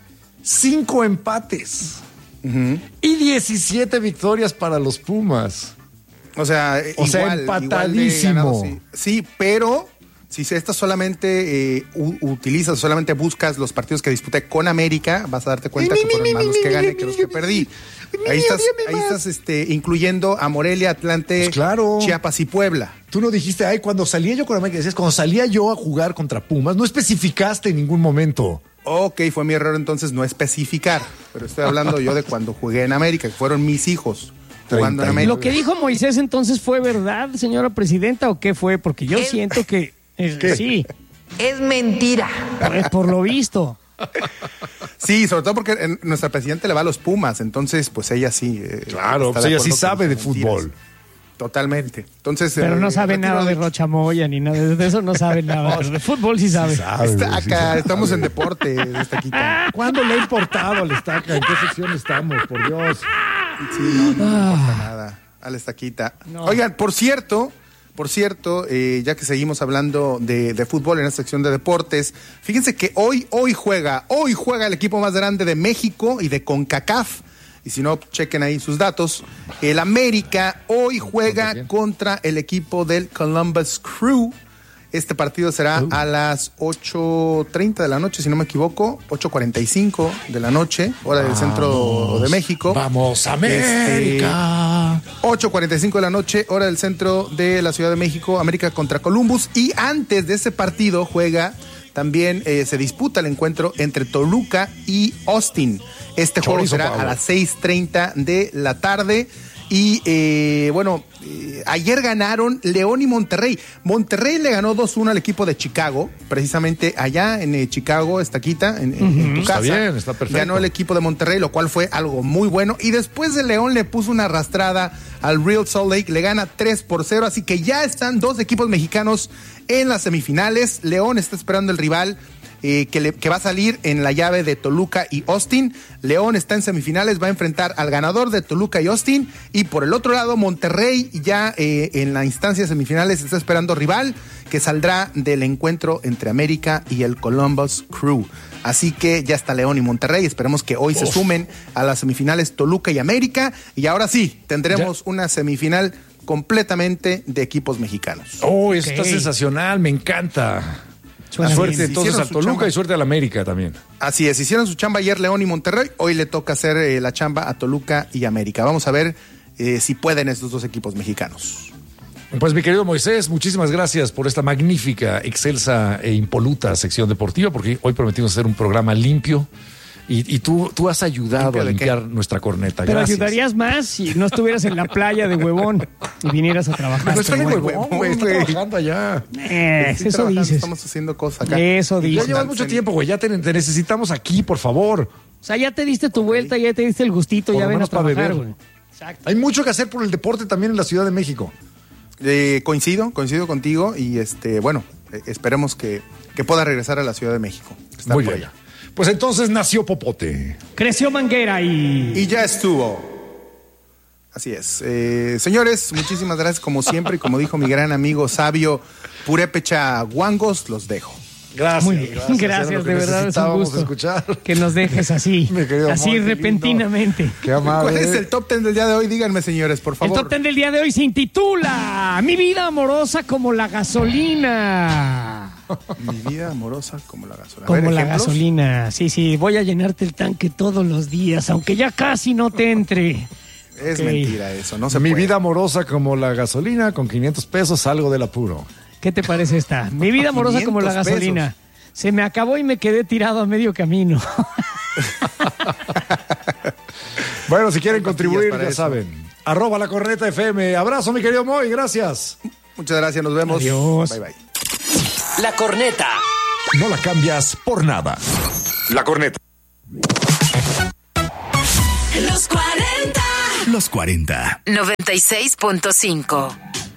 [SPEAKER 2] Cinco empates. Y diecisiete victorias para los Pumas.
[SPEAKER 24] O sea,
[SPEAKER 2] O sea,
[SPEAKER 24] igual,
[SPEAKER 2] empatadísimo.
[SPEAKER 24] igual de ganado, sí. Sí, pero si se- esta solamente eh, u- utilizas, solamente buscas los partidos que disputé con América, vas a darte cuenta que fueron más los que gané que los que perdí. Ahí estás, ahí estás este, incluyendo a Morelia, Atlante, Chiapas y Puebla.
[SPEAKER 2] Tú no dijiste, ay, cuando salía yo con América, decías, cuando salía yo a jugar contra Pumas, no especificaste en ningún momento.
[SPEAKER 24] Ok, fue mi error entonces no especificar, pero estoy hablando yo de cuando jugué en América, que fueron mis hijos jugando en América.
[SPEAKER 1] Lo que dijo Moisés entonces fue verdad, señora presidenta, ¿o qué fue? Porque yo siento que eh,
[SPEAKER 24] ¿Qué?
[SPEAKER 1] sí.
[SPEAKER 21] Es mentira.
[SPEAKER 1] Pues por lo visto.
[SPEAKER 24] Sí, sobre todo porque eh, nuestra presidenta le va a los Pumas, entonces pues ella sí. eh,
[SPEAKER 2] Claro,
[SPEAKER 24] está
[SPEAKER 2] pues
[SPEAKER 24] de
[SPEAKER 2] ella sí
[SPEAKER 24] acuerdo
[SPEAKER 2] sabe
[SPEAKER 24] con
[SPEAKER 2] de
[SPEAKER 24] sus mentiras.
[SPEAKER 2] fútbol.
[SPEAKER 24] Totalmente. Entonces,
[SPEAKER 1] Pero
[SPEAKER 24] eh,
[SPEAKER 1] no sabe
[SPEAKER 24] retiro
[SPEAKER 1] nada de
[SPEAKER 24] de-
[SPEAKER 1] Rochamoya ni nada de eso, no sabe nada. Pero de fútbol sí sabe.
[SPEAKER 24] Está acá, estamos en deporte, Estaquita.
[SPEAKER 2] ¿Cuándo le ha importado al Estaca? ¿En qué sección estamos? Por Dios.
[SPEAKER 24] Sí, no, no me importa nada. Al Estaquita. Oigan, por cierto, por cierto, eh, ya que seguimos hablando de, de fútbol en esta sección de deportes, fíjense que hoy, hoy juega, hoy juega el equipo más grande de México y de CONCACAF. Y si no, chequen ahí sus datos. El América hoy juega contra el equipo del Columbus Crew. Este partido será a las ocho treinta de la noche, si no me equivoco, ocho cuarenta y cinco de la noche, hora del centro de México.
[SPEAKER 2] Vamos, América.
[SPEAKER 24] Este, ocho cuarenta y cinco de la noche, hora del centro de la Ciudad de México, América contra Columbus. Y antes de ese partido juega, también eh, se disputa el encuentro entre Toluca y Austin. Este juego
[SPEAKER 2] Chorizo,
[SPEAKER 24] será
[SPEAKER 2] Pablo.
[SPEAKER 24] a las seis treinta de la tarde. Y eh, bueno, eh, ayer ganaron León y Monterrey. Monterrey le ganó dos uno al equipo de Chicago, precisamente allá en eh, Chicago, Estaquita, en, en- en tu
[SPEAKER 2] Está
[SPEAKER 24] casa.
[SPEAKER 2] bien, está perfecto.
[SPEAKER 24] Ganó el equipo de Monterrey, lo cual fue algo muy bueno. Y después de León le puso una arrastrada al Real Salt Lake, le gana tres por cero. Así que ya están dos equipos mexicanos en las semifinales. León está esperando el rival eh, que, le- que va a salir en la llave de Toluca y Austin. León está en semifinales, va a enfrentar al ganador de Toluca y Austin. Y por el otro lado, Monterrey ya eh, en la instancia de semifinales está esperando rival que saldrá del encuentro entre América y el Columbus Crew. Así que ya está León y Monterrey. Esperemos que hoy se
[SPEAKER 2] Uf.
[SPEAKER 24] sumen a las semifinales Toluca y América. Y ahora sí, tendremos una semifinal completamente de equipos mexicanos.
[SPEAKER 2] Oh, eso está
[SPEAKER 24] Ok.
[SPEAKER 2] sensacional, me encanta.
[SPEAKER 24] Suena
[SPEAKER 2] Suerte
[SPEAKER 24] bien.
[SPEAKER 2] entonces
[SPEAKER 24] Hicieron
[SPEAKER 2] a
[SPEAKER 24] su
[SPEAKER 2] Toluca
[SPEAKER 24] chamba.
[SPEAKER 2] y suerte al América también.
[SPEAKER 24] Así es, hicieron su chamba ayer León y Monterrey. Hoy le toca hacer eh, la chamba a Toluca y América. Vamos a ver eh, si pueden estos dos equipos mexicanos.
[SPEAKER 2] Pues mi querido Moisés, muchísimas gracias por esta magnífica, excelsa e impoluta sección deportiva, porque hoy prometimos hacer un programa limpio, Y, y tú, tú has ayudado
[SPEAKER 24] ¿Limpio
[SPEAKER 2] a
[SPEAKER 24] de
[SPEAKER 2] limpiar nuestra corneta.
[SPEAKER 1] Pero
[SPEAKER 2] Gracias.
[SPEAKER 1] ayudarías más si no estuvieras en la playa de Huevón y vinieras a trabajar.
[SPEAKER 2] No están en
[SPEAKER 1] Pero
[SPEAKER 2] Huevón,
[SPEAKER 1] bueno.
[SPEAKER 2] güey. Están trabajando allá.
[SPEAKER 1] Eh,
[SPEAKER 24] Estoy
[SPEAKER 1] eso
[SPEAKER 24] trabajando,
[SPEAKER 1] dices.
[SPEAKER 24] Estamos haciendo cosas acá.
[SPEAKER 1] Eso
[SPEAKER 2] Ya
[SPEAKER 1] dices.
[SPEAKER 2] llevas mucho tiempo, güey. Ya te, te necesitamos aquí, por favor.
[SPEAKER 1] O sea, ya te diste tu vuelta, ya te diste el gustito,
[SPEAKER 2] Por
[SPEAKER 1] ya
[SPEAKER 2] lo
[SPEAKER 1] ven a
[SPEAKER 2] menos para
[SPEAKER 1] trabajar,
[SPEAKER 2] beber.
[SPEAKER 1] güey.
[SPEAKER 2] Hay mucho que hacer por el deporte también en la Ciudad de México.
[SPEAKER 24] Eh, coincido, coincido contigo y este, bueno, eh, esperemos que, que pueda regresar a la Ciudad de México. Estar
[SPEAKER 2] Muy
[SPEAKER 24] por
[SPEAKER 2] bien.
[SPEAKER 24] allá.
[SPEAKER 2] Pues entonces nació Popote.
[SPEAKER 1] Creció Manguera y...
[SPEAKER 24] Y ya estuvo. Así es. Eh, señores, muchísimas gracias como siempre y como dijo mi gran amigo sabio Purépecha Guangos, los dejo.
[SPEAKER 2] Gracias.
[SPEAKER 1] Muy bien, gracias,
[SPEAKER 2] Era lo que
[SPEAKER 1] de verdad es un
[SPEAKER 2] necesitábamos
[SPEAKER 1] gusto
[SPEAKER 2] escuchar.
[SPEAKER 1] que nos dejes así,
[SPEAKER 2] Mi querido
[SPEAKER 1] así
[SPEAKER 2] Moy, qué
[SPEAKER 1] repentinamente.
[SPEAKER 2] lindo. Qué amable.
[SPEAKER 24] ¿Cuál es el top ten del día de hoy? Díganme, señores, por
[SPEAKER 1] El
[SPEAKER 24] favor.
[SPEAKER 1] top ten del día de hoy se intitula Mi vida amorosa como la gasolina.
[SPEAKER 24] Mi vida amorosa como la gasolina. A
[SPEAKER 1] Como
[SPEAKER 24] ver,
[SPEAKER 1] la
[SPEAKER 24] ¿ejemplos?
[SPEAKER 1] gasolina. Sí, sí, voy a llenarte el tanque todos los días, aunque ya casi no te entre.
[SPEAKER 24] Es
[SPEAKER 1] Ok.
[SPEAKER 24] mentira eso, no se
[SPEAKER 2] Mi
[SPEAKER 24] puede.
[SPEAKER 2] vida amorosa como la gasolina, con quinientos pesos salgo del apuro.
[SPEAKER 1] ¿Qué te parece esta? Mi vida amorosa como la
[SPEAKER 24] quinientos
[SPEAKER 1] gasolina.
[SPEAKER 24] pesos.
[SPEAKER 1] Se me acabó y me quedé tirado a medio camino.
[SPEAKER 2] Bueno, si quieren
[SPEAKER 24] Hay pastillas
[SPEAKER 2] contribuir,
[SPEAKER 24] para
[SPEAKER 2] ya
[SPEAKER 24] eso.
[SPEAKER 2] saben. Arroba la corneta F M. Abrazo, mi querido Moy, gracias.
[SPEAKER 24] Muchas gracias, nos vemos.
[SPEAKER 1] Adiós.
[SPEAKER 24] Bye, bye.
[SPEAKER 9] La corneta.
[SPEAKER 17] No la cambias por nada.
[SPEAKER 2] La corneta.
[SPEAKER 8] Los cuarenta.
[SPEAKER 17] Los cuarenta.
[SPEAKER 20] noventa y seis punto cinco.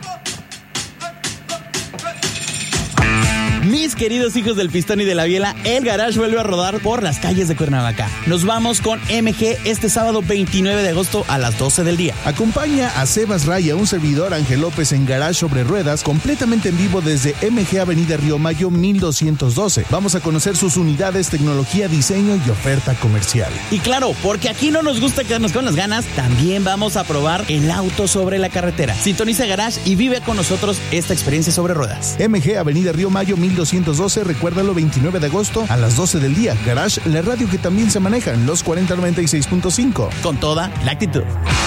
[SPEAKER 18] Mis queridos hijos del Pistón y de la Biela, el Garage vuelve a rodar por las calles de Cuernavaca. Nos vamos con M G este sábado veintinueve de agosto a las doce del día.
[SPEAKER 11] Acompaña a Sebas Raya, un servidor Ángel López en Garage sobre Ruedas, completamente en vivo desde M G Avenida Río Mayo mil doscientos doce. Vamos a conocer sus unidades, tecnología, diseño y oferta comercial.
[SPEAKER 18] Y claro, porque aquí no nos gusta quedarnos con las ganas, también vamos a probar el auto sobre la carretera. Sintoniza Garage y vive con nosotros esta experiencia sobre ruedas.
[SPEAKER 11] M G Avenida Río Mayo mil doscientos doce, recuérdalo, veintinueve de agosto a las doce del día. Garage, la radio que también se maneja en los cuarenta noventa y seis punto cinco.
[SPEAKER 18] Con toda la actitud.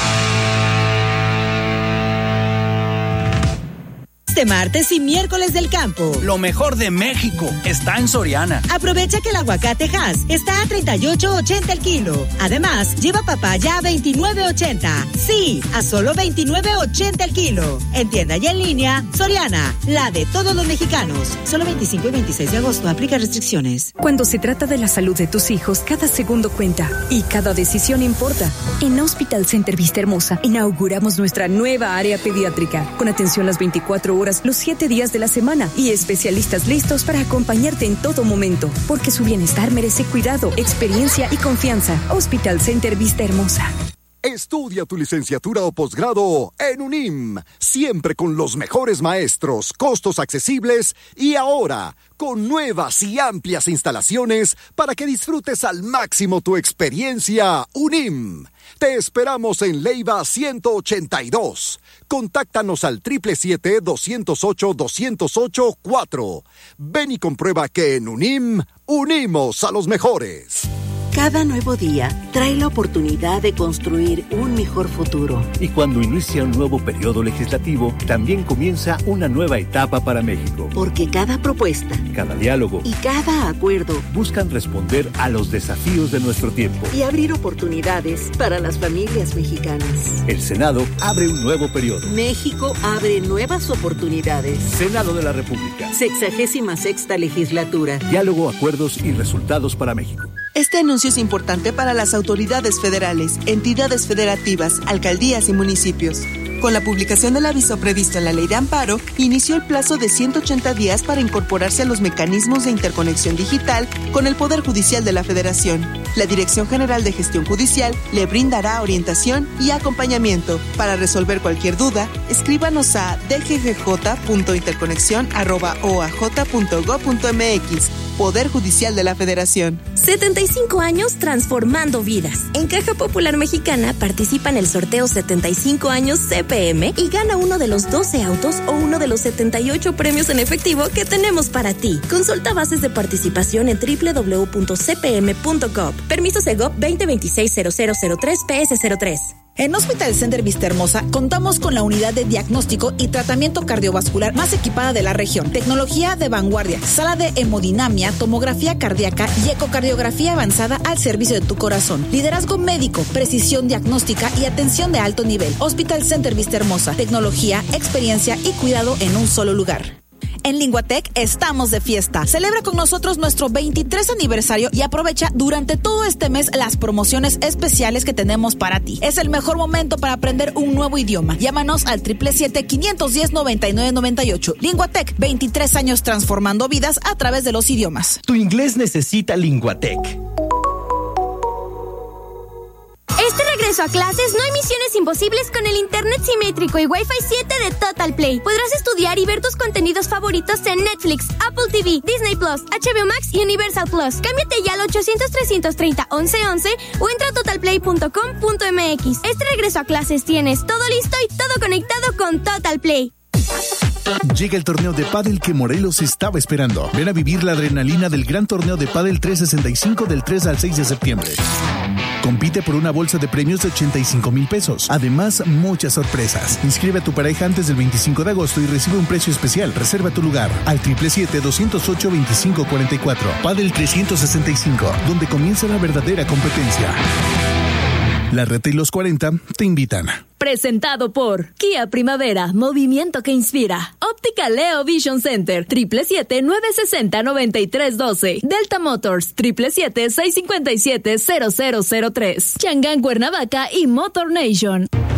[SPEAKER 6] Este martes y miércoles del campo.
[SPEAKER 7] Lo mejor de México está en Soriana.
[SPEAKER 6] Aprovecha que el aguacate Hass está a treinta y ocho ochenta el kilo. Además, lleva papaya a veintinueve ochenta. Sí, a solo veintinueve ochenta el kilo. En tienda y en línea, Soriana, la de todos los mexicanos. Solo veinticinco y veintiséis de agosto, aplica restricciones.
[SPEAKER 13] Cuando se trata de la salud de tus hijos, cada segundo cuenta y cada decisión importa. En Hospital Center Vista Hermosa inauguramos nuestra nueva área pediátrica con atención las veinticuatro horas, los siete días de la semana y especialistas listos para acompañarte en todo momento, porque su bienestar merece cuidado, experiencia y confianza. Hospital Center Vista Hermosa.
[SPEAKER 12] Estudia tu licenciatura o posgrado en UNIM, siempre con los mejores maestros, costos accesibles y ahora con nuevas y amplias instalaciones para que disfrutes al máximo tu experiencia. UNIM. Te esperamos en Leiva ciento ochenta y dos. Contáctanos al siete siete siete, dos cero ocho, dos cero ocho cuatro. Ven y comprueba que en UNIM unimos a los mejores.
[SPEAKER 15] Cada nuevo día trae la oportunidad de construir un mejor futuro.
[SPEAKER 25] Y cuando inicia un nuevo periodo legislativo, también comienza una nueva etapa para México.
[SPEAKER 15] Porque cada propuesta,
[SPEAKER 25] cada diálogo
[SPEAKER 15] y cada acuerdo
[SPEAKER 25] buscan responder a los desafíos de nuestro tiempo
[SPEAKER 15] y abrir oportunidades para las familias mexicanas.
[SPEAKER 25] El Senado abre un nuevo periodo.
[SPEAKER 15] México abre nuevas oportunidades.
[SPEAKER 25] Senado de la República.
[SPEAKER 15] Sexagésima sexta legislatura.
[SPEAKER 25] Diálogo, acuerdos y resultados para México.
[SPEAKER 26] Este anuncio es importante para las autoridades federales, entidades federativas, alcaldías y municipios. Con la publicación del aviso previsto en la Ley de Amparo, inició el plazo de ciento ochenta días para incorporarse a los mecanismos de interconexión digital con el Poder Judicial de la Federación. La Dirección General de Gestión Judicial le brindará orientación y acompañamiento. Para resolver cualquier duda, escríbanos a d g g j punto interconexión arroba o a j punto gob punto m x. Poder Judicial de la Federación.
[SPEAKER 27] setenta y cinco años transformando vidas. En Caja Popular Mexicana participa en el sorteo setenta y cinco años C P M y gana uno de los doce autos o uno de los setenta y ocho premios en efectivo que tenemos para ti. Consulta bases de participación en doble u doble u doble u punto c p m punto gob. Permiso Segov veinte veintiséis cero cero cero tres P S cero tres.
[SPEAKER 3] En Hospital Center Vistahermosa contamos con la unidad de diagnóstico y tratamiento cardiovascular más equipada de la región. Tecnología de vanguardia, sala de hemodinamia, tomografía cardíaca y ecocardiografía avanzada al servicio de tu corazón. Liderazgo médico, precisión diagnóstica y atención de alto nivel. Hospital Center Vistahermosa, tecnología, experiencia y cuidado en un solo lugar. En Linguatec estamos de fiesta. Celebra con nosotros nuestro veintitrés aniversario y aprovecha durante todo este mes las promociones especiales que tenemos para ti. Es el mejor momento para aprender un nuevo idioma. Llámanos al siete siete siete, cinco uno cero, nueve nueve nueve ocho. Linguatec, veintitrés años transformando vidas a través de los idiomas.
[SPEAKER 10] Tu inglés necesita Linguatec.
[SPEAKER 14] Este regreso a clases no hay misiones imposibles con el internet simétrico y Wi-Fi siete de Total Play. Podrás estudiar y ver tus contenidos favoritos en Netflix, Apple T V, Disney Plus, H B O Max y Universal Plus. Cámbiate ya al ochocientos, trescientos treinta, once once o entra a total play punto com punto m x. Este regreso a clases tienes todo listo y todo conectado con Total Play.
[SPEAKER 11] Llega el torneo de pádel que Morelos estaba esperando. Ven a vivir la adrenalina del gran torneo de pádel trescientos sesenta y cinco del tres al seis de septiembre. Compite por una bolsa de premios de ochenta y cinco mil pesos. Además, muchas sorpresas. Inscribe a tu pareja antes del veinticinco de agosto y recibe un precio especial. Reserva tu lugar al siete siete siete, dos cero ocho, dos cinco cuatro cuatro. Pádel trescientos sesenta y cinco, donde comienza la verdadera competencia. La Reta y los cuarenta te invitan.
[SPEAKER 13] Presentado por Kia Primavera, movimiento que inspira. Óptica Leo Vision Center, siete siete siete, nueve seis cero, nueve tres uno dos. Delta Motors, siete siete siete, seis cinco siete, cero cero cero tres. Changán Cuernavaca y Motor Nation.